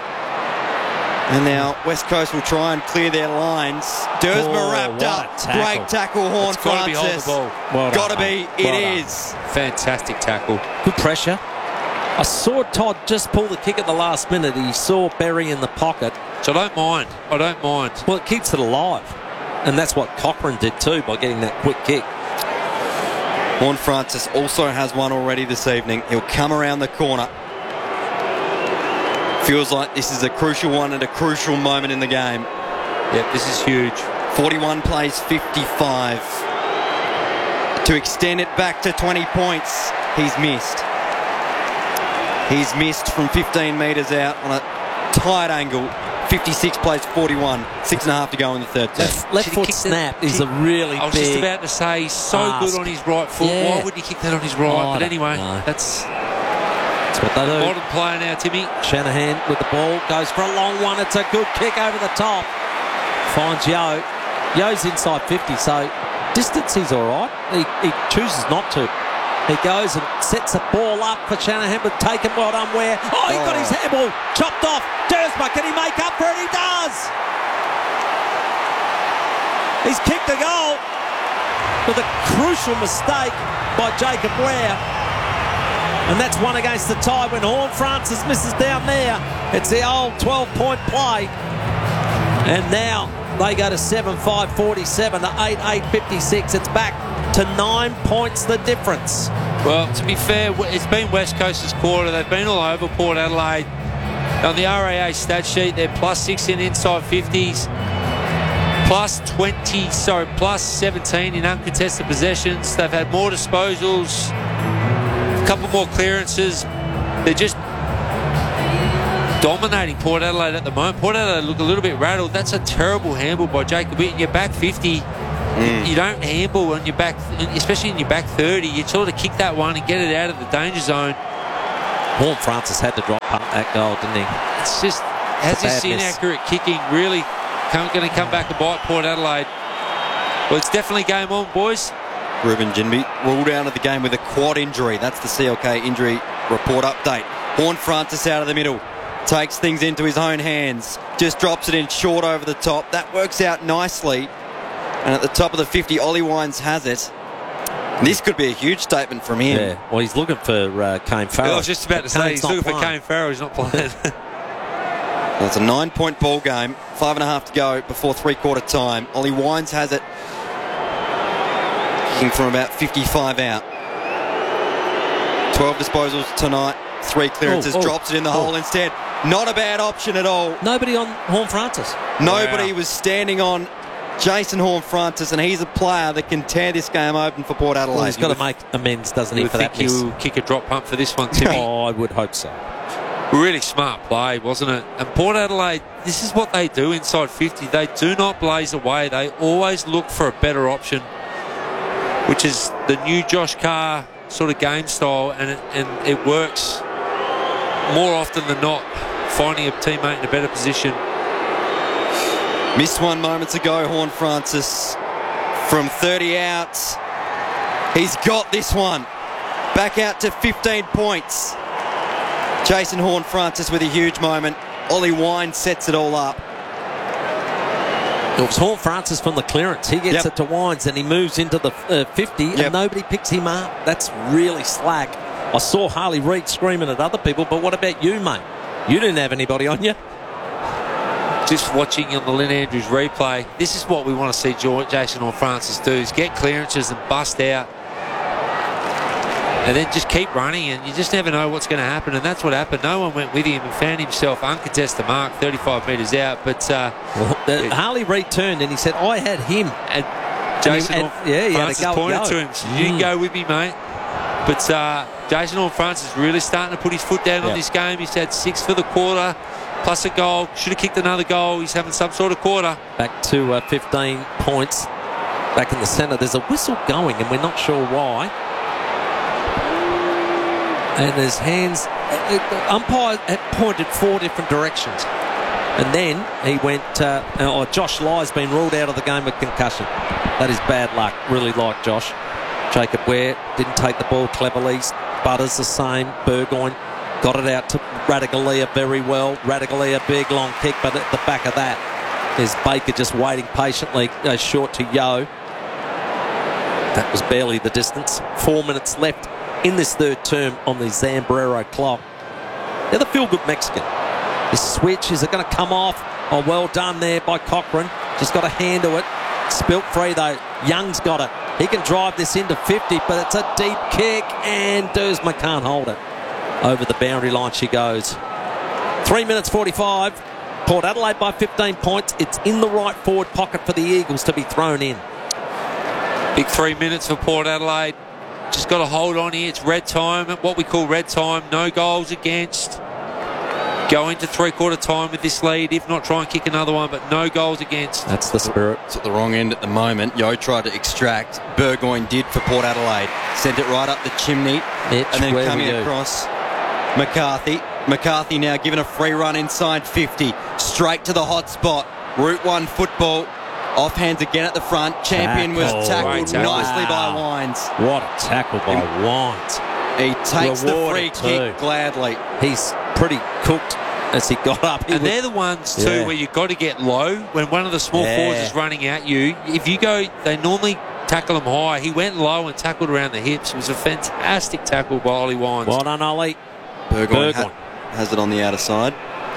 And now West Coast will try and clear their lines. Dersma Oh, wrapped what a up. tackle. Great tackle, Horn It's got to be hold the Francis. ball. Well Got to done, be. mate. It Well done. is. Fantastic tackle. Good pressure. I saw Todd just pull the kick at the last minute. He saw Berry in the pocket. So I don't mind. I don't mind. Well, it keeps it alive. And that's what Cochrane did too by getting that quick kick. Horn Francis also has one already this evening. He'll come around the corner. Feels like this is a crucial one at a crucial moment in the game. Yep, this is huge. forty-one plays fifty-five. To extend it back to twenty points, he's missed. He's missed from fifteen metres out on a tight angle. fifty-six plays forty-one. Six and a half to go in the third term. Left, left Should he foot kick the- snap is kick- a really I was big just about to say he's so ask. good on his right foot. Yeah. Why would he kick that on his right? Oh, I but don't anyway, know. that's That's what they do. modern player now, Timmy. Shanahan with the ball, goes for a long one. It's a good kick over the top. Finds Yo. Yo's inside fifty, so distance he's all right. He, he chooses not to. He goes and sets the ball up for Shanahan with taken. Well done, Ware. Oh, he got his handball chopped off. Dersma, can he make up for it? He does. He's kicked a goal with a crucial mistake by Jacob Ware. And that's one against the tie when Horn Francis misses down there. It's the old twelve-point play. And now they go to seven five forty-seven to eight eight fifty-six. It's back to nine points the difference. Well, to be fair, it's been West Coast's quarter. They've been all over Port Adelaide. On the R A A stat sheet, they're plus six in inside fifties, Plus twenty, sorry, plus seventeen in uncontested possessions. They've had more disposals, a couple more clearances. They're just dominating Port Adelaide at the moment. Port Adelaide look a little bit rattled. That's a terrible handle by Jacob Eaton. You're back fifty. Mm. You don't handle on your back, especially in your back thirty. You sort of kick that one and get it out of the danger zone. Horne-Francis had to drop punt that goal, didn't he? It's just, has this inaccurate kicking really going to come back and bite Port Adelaide? Well, it's definitely game on, boys. Ruben Ginbey ruled out of the game with a quad injury. That's the C L K injury report update. Horne-Francis out of the middle. Takes things into his own hands. Just drops it in short over the top. That works out nicely. And at the top of the fifty, Ollie Wines has it. This could be a huge statement from him. Yeah, well, he's looking for uh, Kane Farrell. I was just about to say, he's looking for Kane Farrell. He's not playing. Well, it's a nine-point ball game. Five and a half to go before three-quarter time. Ollie Wines has it. Kicking from about fifty-five out. twelve disposals tonight. Three clearances. Oh, oh, drops it in the oh. hole instead. Not a bad option at all. Nobody on Horne-Francis. Nobody wow. was standing on Jason Horne-Francis, and he's a player that can tear this game open for Port Adelaide. Well, he's got to make amends, doesn't he, you for think that miss? He'll kick a drop punt for this one, Timmy? Oh, I would hope so. Really smart play, wasn't it? And Port Adelaide, this is what they do inside fifty. They do not blaze away. They always look for a better option, which is the new Josh Carr sort of game style, and it, and it works more often than not, finding a teammate in a better position. Missed one moments ago, Horne-Francis from thirty out. He's got this one. Back out to fifteen points. Jason Horne-Francis with a huge moment. Ollie Wine sets it all up. It was Horne-Francis from the clearance. He gets yep. it to Wines and he moves into the uh, fifty yep. and nobody picks him up. That's really slack. I saw Harley Reid screaming at other people, but what about you, mate? You didn't have anybody on you. Just watching on the Lynn Andrews replay, this is what we want to see Jason Horne-Francis do, is get clearances and bust out. And then just keep running, and you just never know what's going to happen. And that's what happened. No one went with him and found himself uncontested mark, thirty-five metres out. But uh, well, the, it, Harley Reid turned and he said, I had him. And Jason and, and, yeah, he Francis had a go, pointed go. to him, so you mm. can go with me, mate. But uh, Jason Horne-Francis really starting to put his foot down yep. on this game. He's had six for the quarter, plus a goal. Should have kicked another goal. He's having some sort of quarter. Back to uh, fifteen points. Back in the centre. There's a whistle going, and we're not sure why. And his hands, the umpire had pointed four different directions. And then he went, uh, oh, Josh Ly's been ruled out of the game with concussion. That is bad luck. Really like Josh. Jacob Ware didn't take the ball cleverly. Butters the same. Burgoyne got it out to Ratugolea very well. Ratugolea, big long kick, but at the back of that is Baker just waiting patiently. Goes short to Yo. That was barely the distance. Four minutes left in this third term on the Zambrero clock. They're the feel-good Mexican. This switch, is it going to come off? Oh, well done there by Cochrane. Just got to handle it. Spilt free though. Young's got it. He can drive this into fifty, but it's a deep kick, and Dersma can't hold it. Over the boundary line she goes. Three minutes forty-five. Port Adelaide by fifteen points. It's in the right forward pocket for the Eagles to be thrown in. Big three minutes for Port Adelaide. Just got to hold on here. It's red time, what we call red time. No goals against. Go into three-quarter time with this lead. If not, try and kick another one, but no goals against. That's the spirit. It's at the wrong end at the moment. Yo tried to extract. Burgoyne did for Port Adelaide. Sent it right up the chimney. Mitch, and then coming across McCarthy. McCarthy now given a free run inside fifty. Straight to the hot spot. Route one football. Off hands again at the front. Champion tackle. was tackled tackle. nicely wow. by Wines. What a tackle by Him. Wines. He takes Rewarded the free kick too. gladly. He's pretty cooked as he got up. He and was, they're the ones too yeah. where you've got to get low. When one of the small yeah. forwards is running at you, if you go, they normally tackle him high. He went low and tackled around the hips. It was a fantastic tackle by Ollie Wines. Well done, Ollie. Burgoyne, Burgoyne. Ha- has it on the outer side.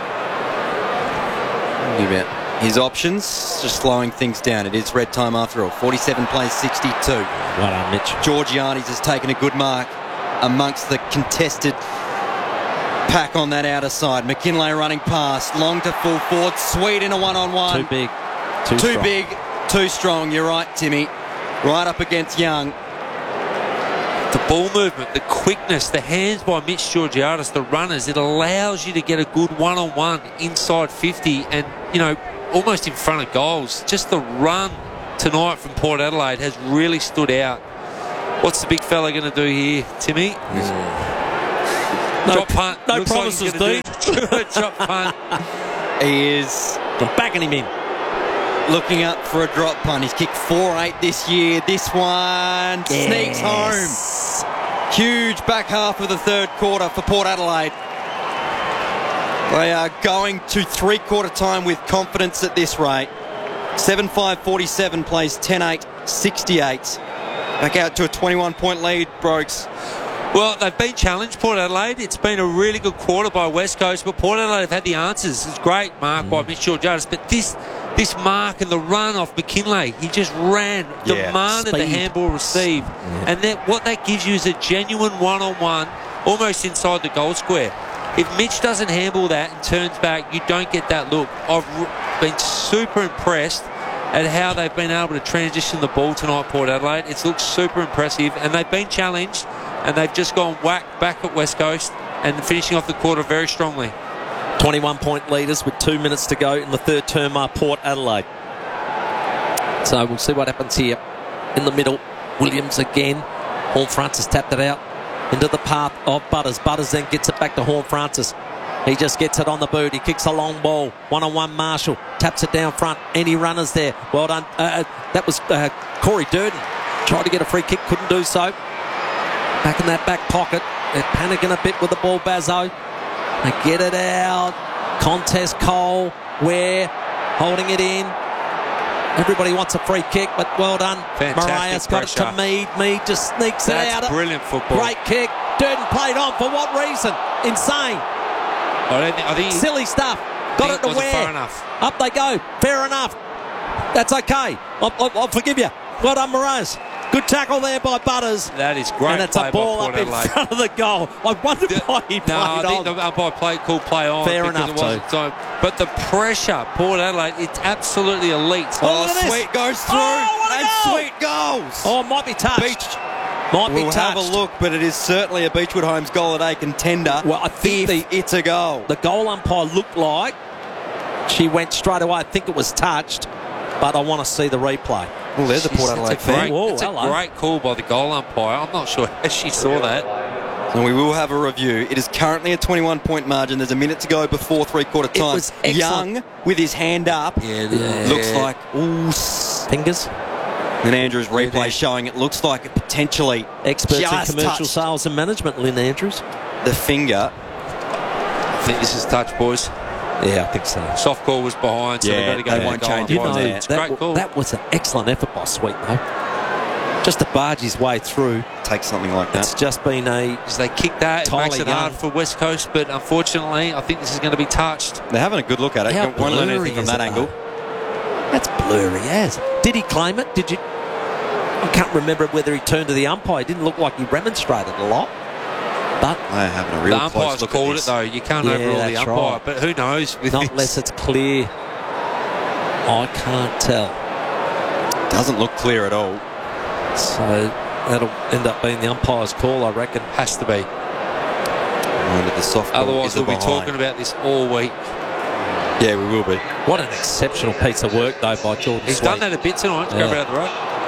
About his options, just slowing things down. It is red time after all. forty-seven plays sixty-two. Well done, Mitch. Georgiades has taken a good mark amongst the contested pack on that outer side. McKinlay running past, long to full forward, sweet in a one-on-one. Too big. Too, Too strong. big. too strong. You're right, Timmy. Right up against Young. The ball movement, the quickness, the hands by Mitch Georgiadis, the runners, it allows you to get a good one-on-one inside fifty and, you know, almost in front of goals. Just the run tonight from Port Adelaide has really stood out. What's the big fella going to do here, Timmy? No, Drop punt. no Looks like promises, he's gonna do- Drop punt. He is backing him in. looking up for a drop punt. He's kicked four eight this year. This one Yes. sneaks home. Huge back half of the third quarter for Port Adelaide. They are going to three-quarter time with confidence at this rate. seven five forty-seven plays ten eight sixty-eight. Back out to a twenty-one point lead, Brokes. Well, they've been challenged, Port Adelaide. It's been a really good quarter by West Coast, but Port Adelaide have had the answers. It's great mark by Mitch Georgiadis, but this this mark and the run off McKinlay, he just ran, Yeah, demanded the speed. handball received. And that what that gives you is a genuine one-on-one, almost inside the goal square. If Mitch doesn't handle that and turns back, you don't get that look. I've r- been super impressed at how they've been able to transition the ball tonight, Port Adelaide. It's looked super impressive, and they've been challenged, and they've just gone whack back at West Coast and finishing off the quarter very strongly. twenty-one point leaders with two minutes to go in the third term are Port Adelaide. So we'll see what happens here. In the middle, Williams again. Horn Francis tapped it out into the path of Butters. Butters then gets it back to Horn Francis. He just gets it on the boot. He kicks a long ball. One-on-one Marshall. Taps it down front. Any runners there? Well done. Uh, that was uh, Corey Durden. Tried to get a free kick. Couldn't do so. Back in that back pocket. They're panicking a bit with the ball, Bazzo. They get it out. Contest Cole. Ware holding it in. Everybody wants a free kick, but well done. Fantastic Mariah's got it to pressure. Mead. Mead just sneaks it That's out. brilliant football. Great kick. Durden played on. For what reason? Insane. I don't think, I think Silly stuff. Got think it to wasn't Ware. far enough. Up they go. Fair enough. That's okay. I'll, I'll, I'll forgive you. Well done, Mariah. Good tackle there by Butters. That is great. And it's play a ball by up Port in Adelaide. front of the goal. I wonder why he played No, I think on. the umpire played called play on. Fair because enough, it wasn't time. But the pressure, Port Adelaide, it's absolutely elite. Oh, look at this. Sweet goes through. Oh, what a and goal. Sweet goals. Oh, it might be touched. Beach. Might be We'll touched. have a look, but it is certainly a Beechwood Homes goal a day contender. Well, I think if the, it's a goal. the goal umpire looked like she went straight away. I think it was touched, but I want to see the replay. Well, there's a Jeez, Port Adelaide it's a great, fan. Whoa, it's a hello. great call by the goal umpire. I'm not sure how she saw that. And we will have a review. It is currently a twenty-one point margin. There's a minute to go before three-quarter It time. was excellent. Young with his hand up. Yeah, Looks like, ooh, s- Fingers. and Andrews replay showing it looks like it potentially Experts just in commercial touched sales and management, Lynn Andrews. the finger. I think this is touch, boys. Yeah, I think so. Soft call was behind, so Yeah, they've got to go they to the won't goal change it You umpire. know, there. It's a that, great w- call. that was an excellent effort by Sweet, though. Just to barge his way through. Take something like It's that. just been a... As they kick that, it Tyler makes it hard Young. for West Coast, but unfortunately, I think this is going to be touched. They're having a good look at it. How Won't learn blurry anything from is that it, angle. though? That's blurry as. Did he claim it? Did you... I can't remember whether he turned to the umpire. It didn't look like he remonstrated a lot. But They're having a real The close umpire's look at called it, this. though. You can't Yeah, overrule the that's umpire, right. but who knows? With not this. unless it's clear. I can't tell. Doesn't look clear at all. So that'll end up being the umpire's call, I reckon. Has to be. Remember the soft ball Otherwise, is we'll the be behind. talking about this all week. Yeah, we will be. What an exceptional piece of work, though, by Jordan He's Sweet. done that a bit tonight to Yeah. go around the road.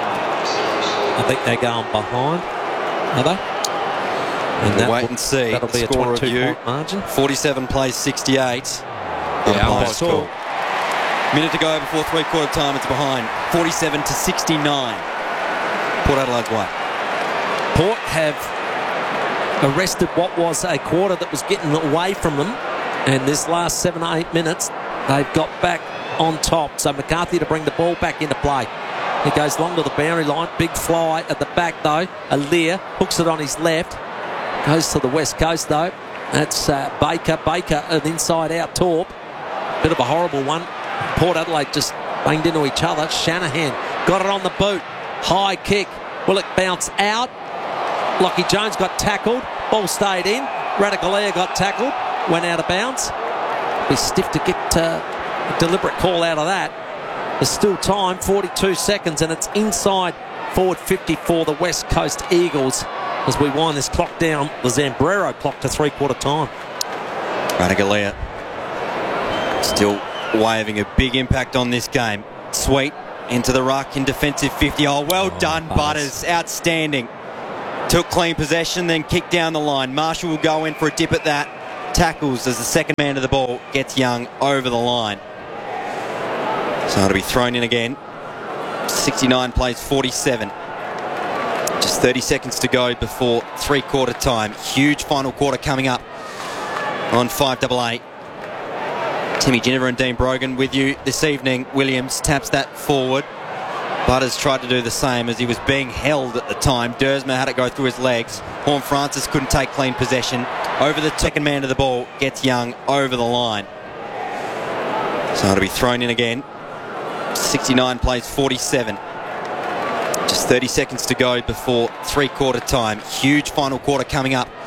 I think they're going behind. Are they? And We'll that wait will- and see. That'll The be a score twenty-two review. point margin. forty-seven plays sixty-eight. Yeah, Umpire's umpire's call. call. Minute to go before three-quarter time. It's behind. forty-seven to sixty-nine. Port Adelaide's way. Port have arrested what was a quarter that was getting away from them, and this last seven or eight minutes, they've got back on top. So McCarthy to bring the ball back into play. He goes long to the boundary line. Big fly at the back, though. Alir hooks it on his left. Goes to the west coast, though. That's uh, Baker. Baker, an inside-out torp. Bit of a horrible one. Port Adelaide just banged into each other. Shanahan got it on the boot. High kick. Will it bounce out? Lockie Jones got tackled. Ball stayed in. Radicalea got tackled. Went out of bounds. Be stiff to get uh, a deliberate call out of that. There's still time, forty-two seconds, and it's inside forward fifty for the West Coast Eagles as we wind this clock down, the Zambrero clock, to three-quarter time. Ratugolea still waving a big impact on this game. Sweet into the ruck in defensive fifty. Oh, well oh, done, Butters. Butters. Outstanding. Took clean possession, then kicked down the line. Marshall will go in for a dip at that. Tackles as the second man to the ball gets Young over the line. So it'll be thrown in again. sixty-nine plays forty-seven. Just thirty seconds to go before three-quarter time. Huge final quarter coming up on five double A. Timmy Ginniver and Dean Brogan with you this evening. Williams taps that forward. Butters tried to do the same as he was being held at the time. Dersma had it go through his legs. Horn Francis couldn't take clean possession. Over the second man to the ball gets Young over the line. So it'll be thrown in again. sixty-nine plays forty-seven. Just thirty seconds to go before three-quarter time. Huge final quarter coming up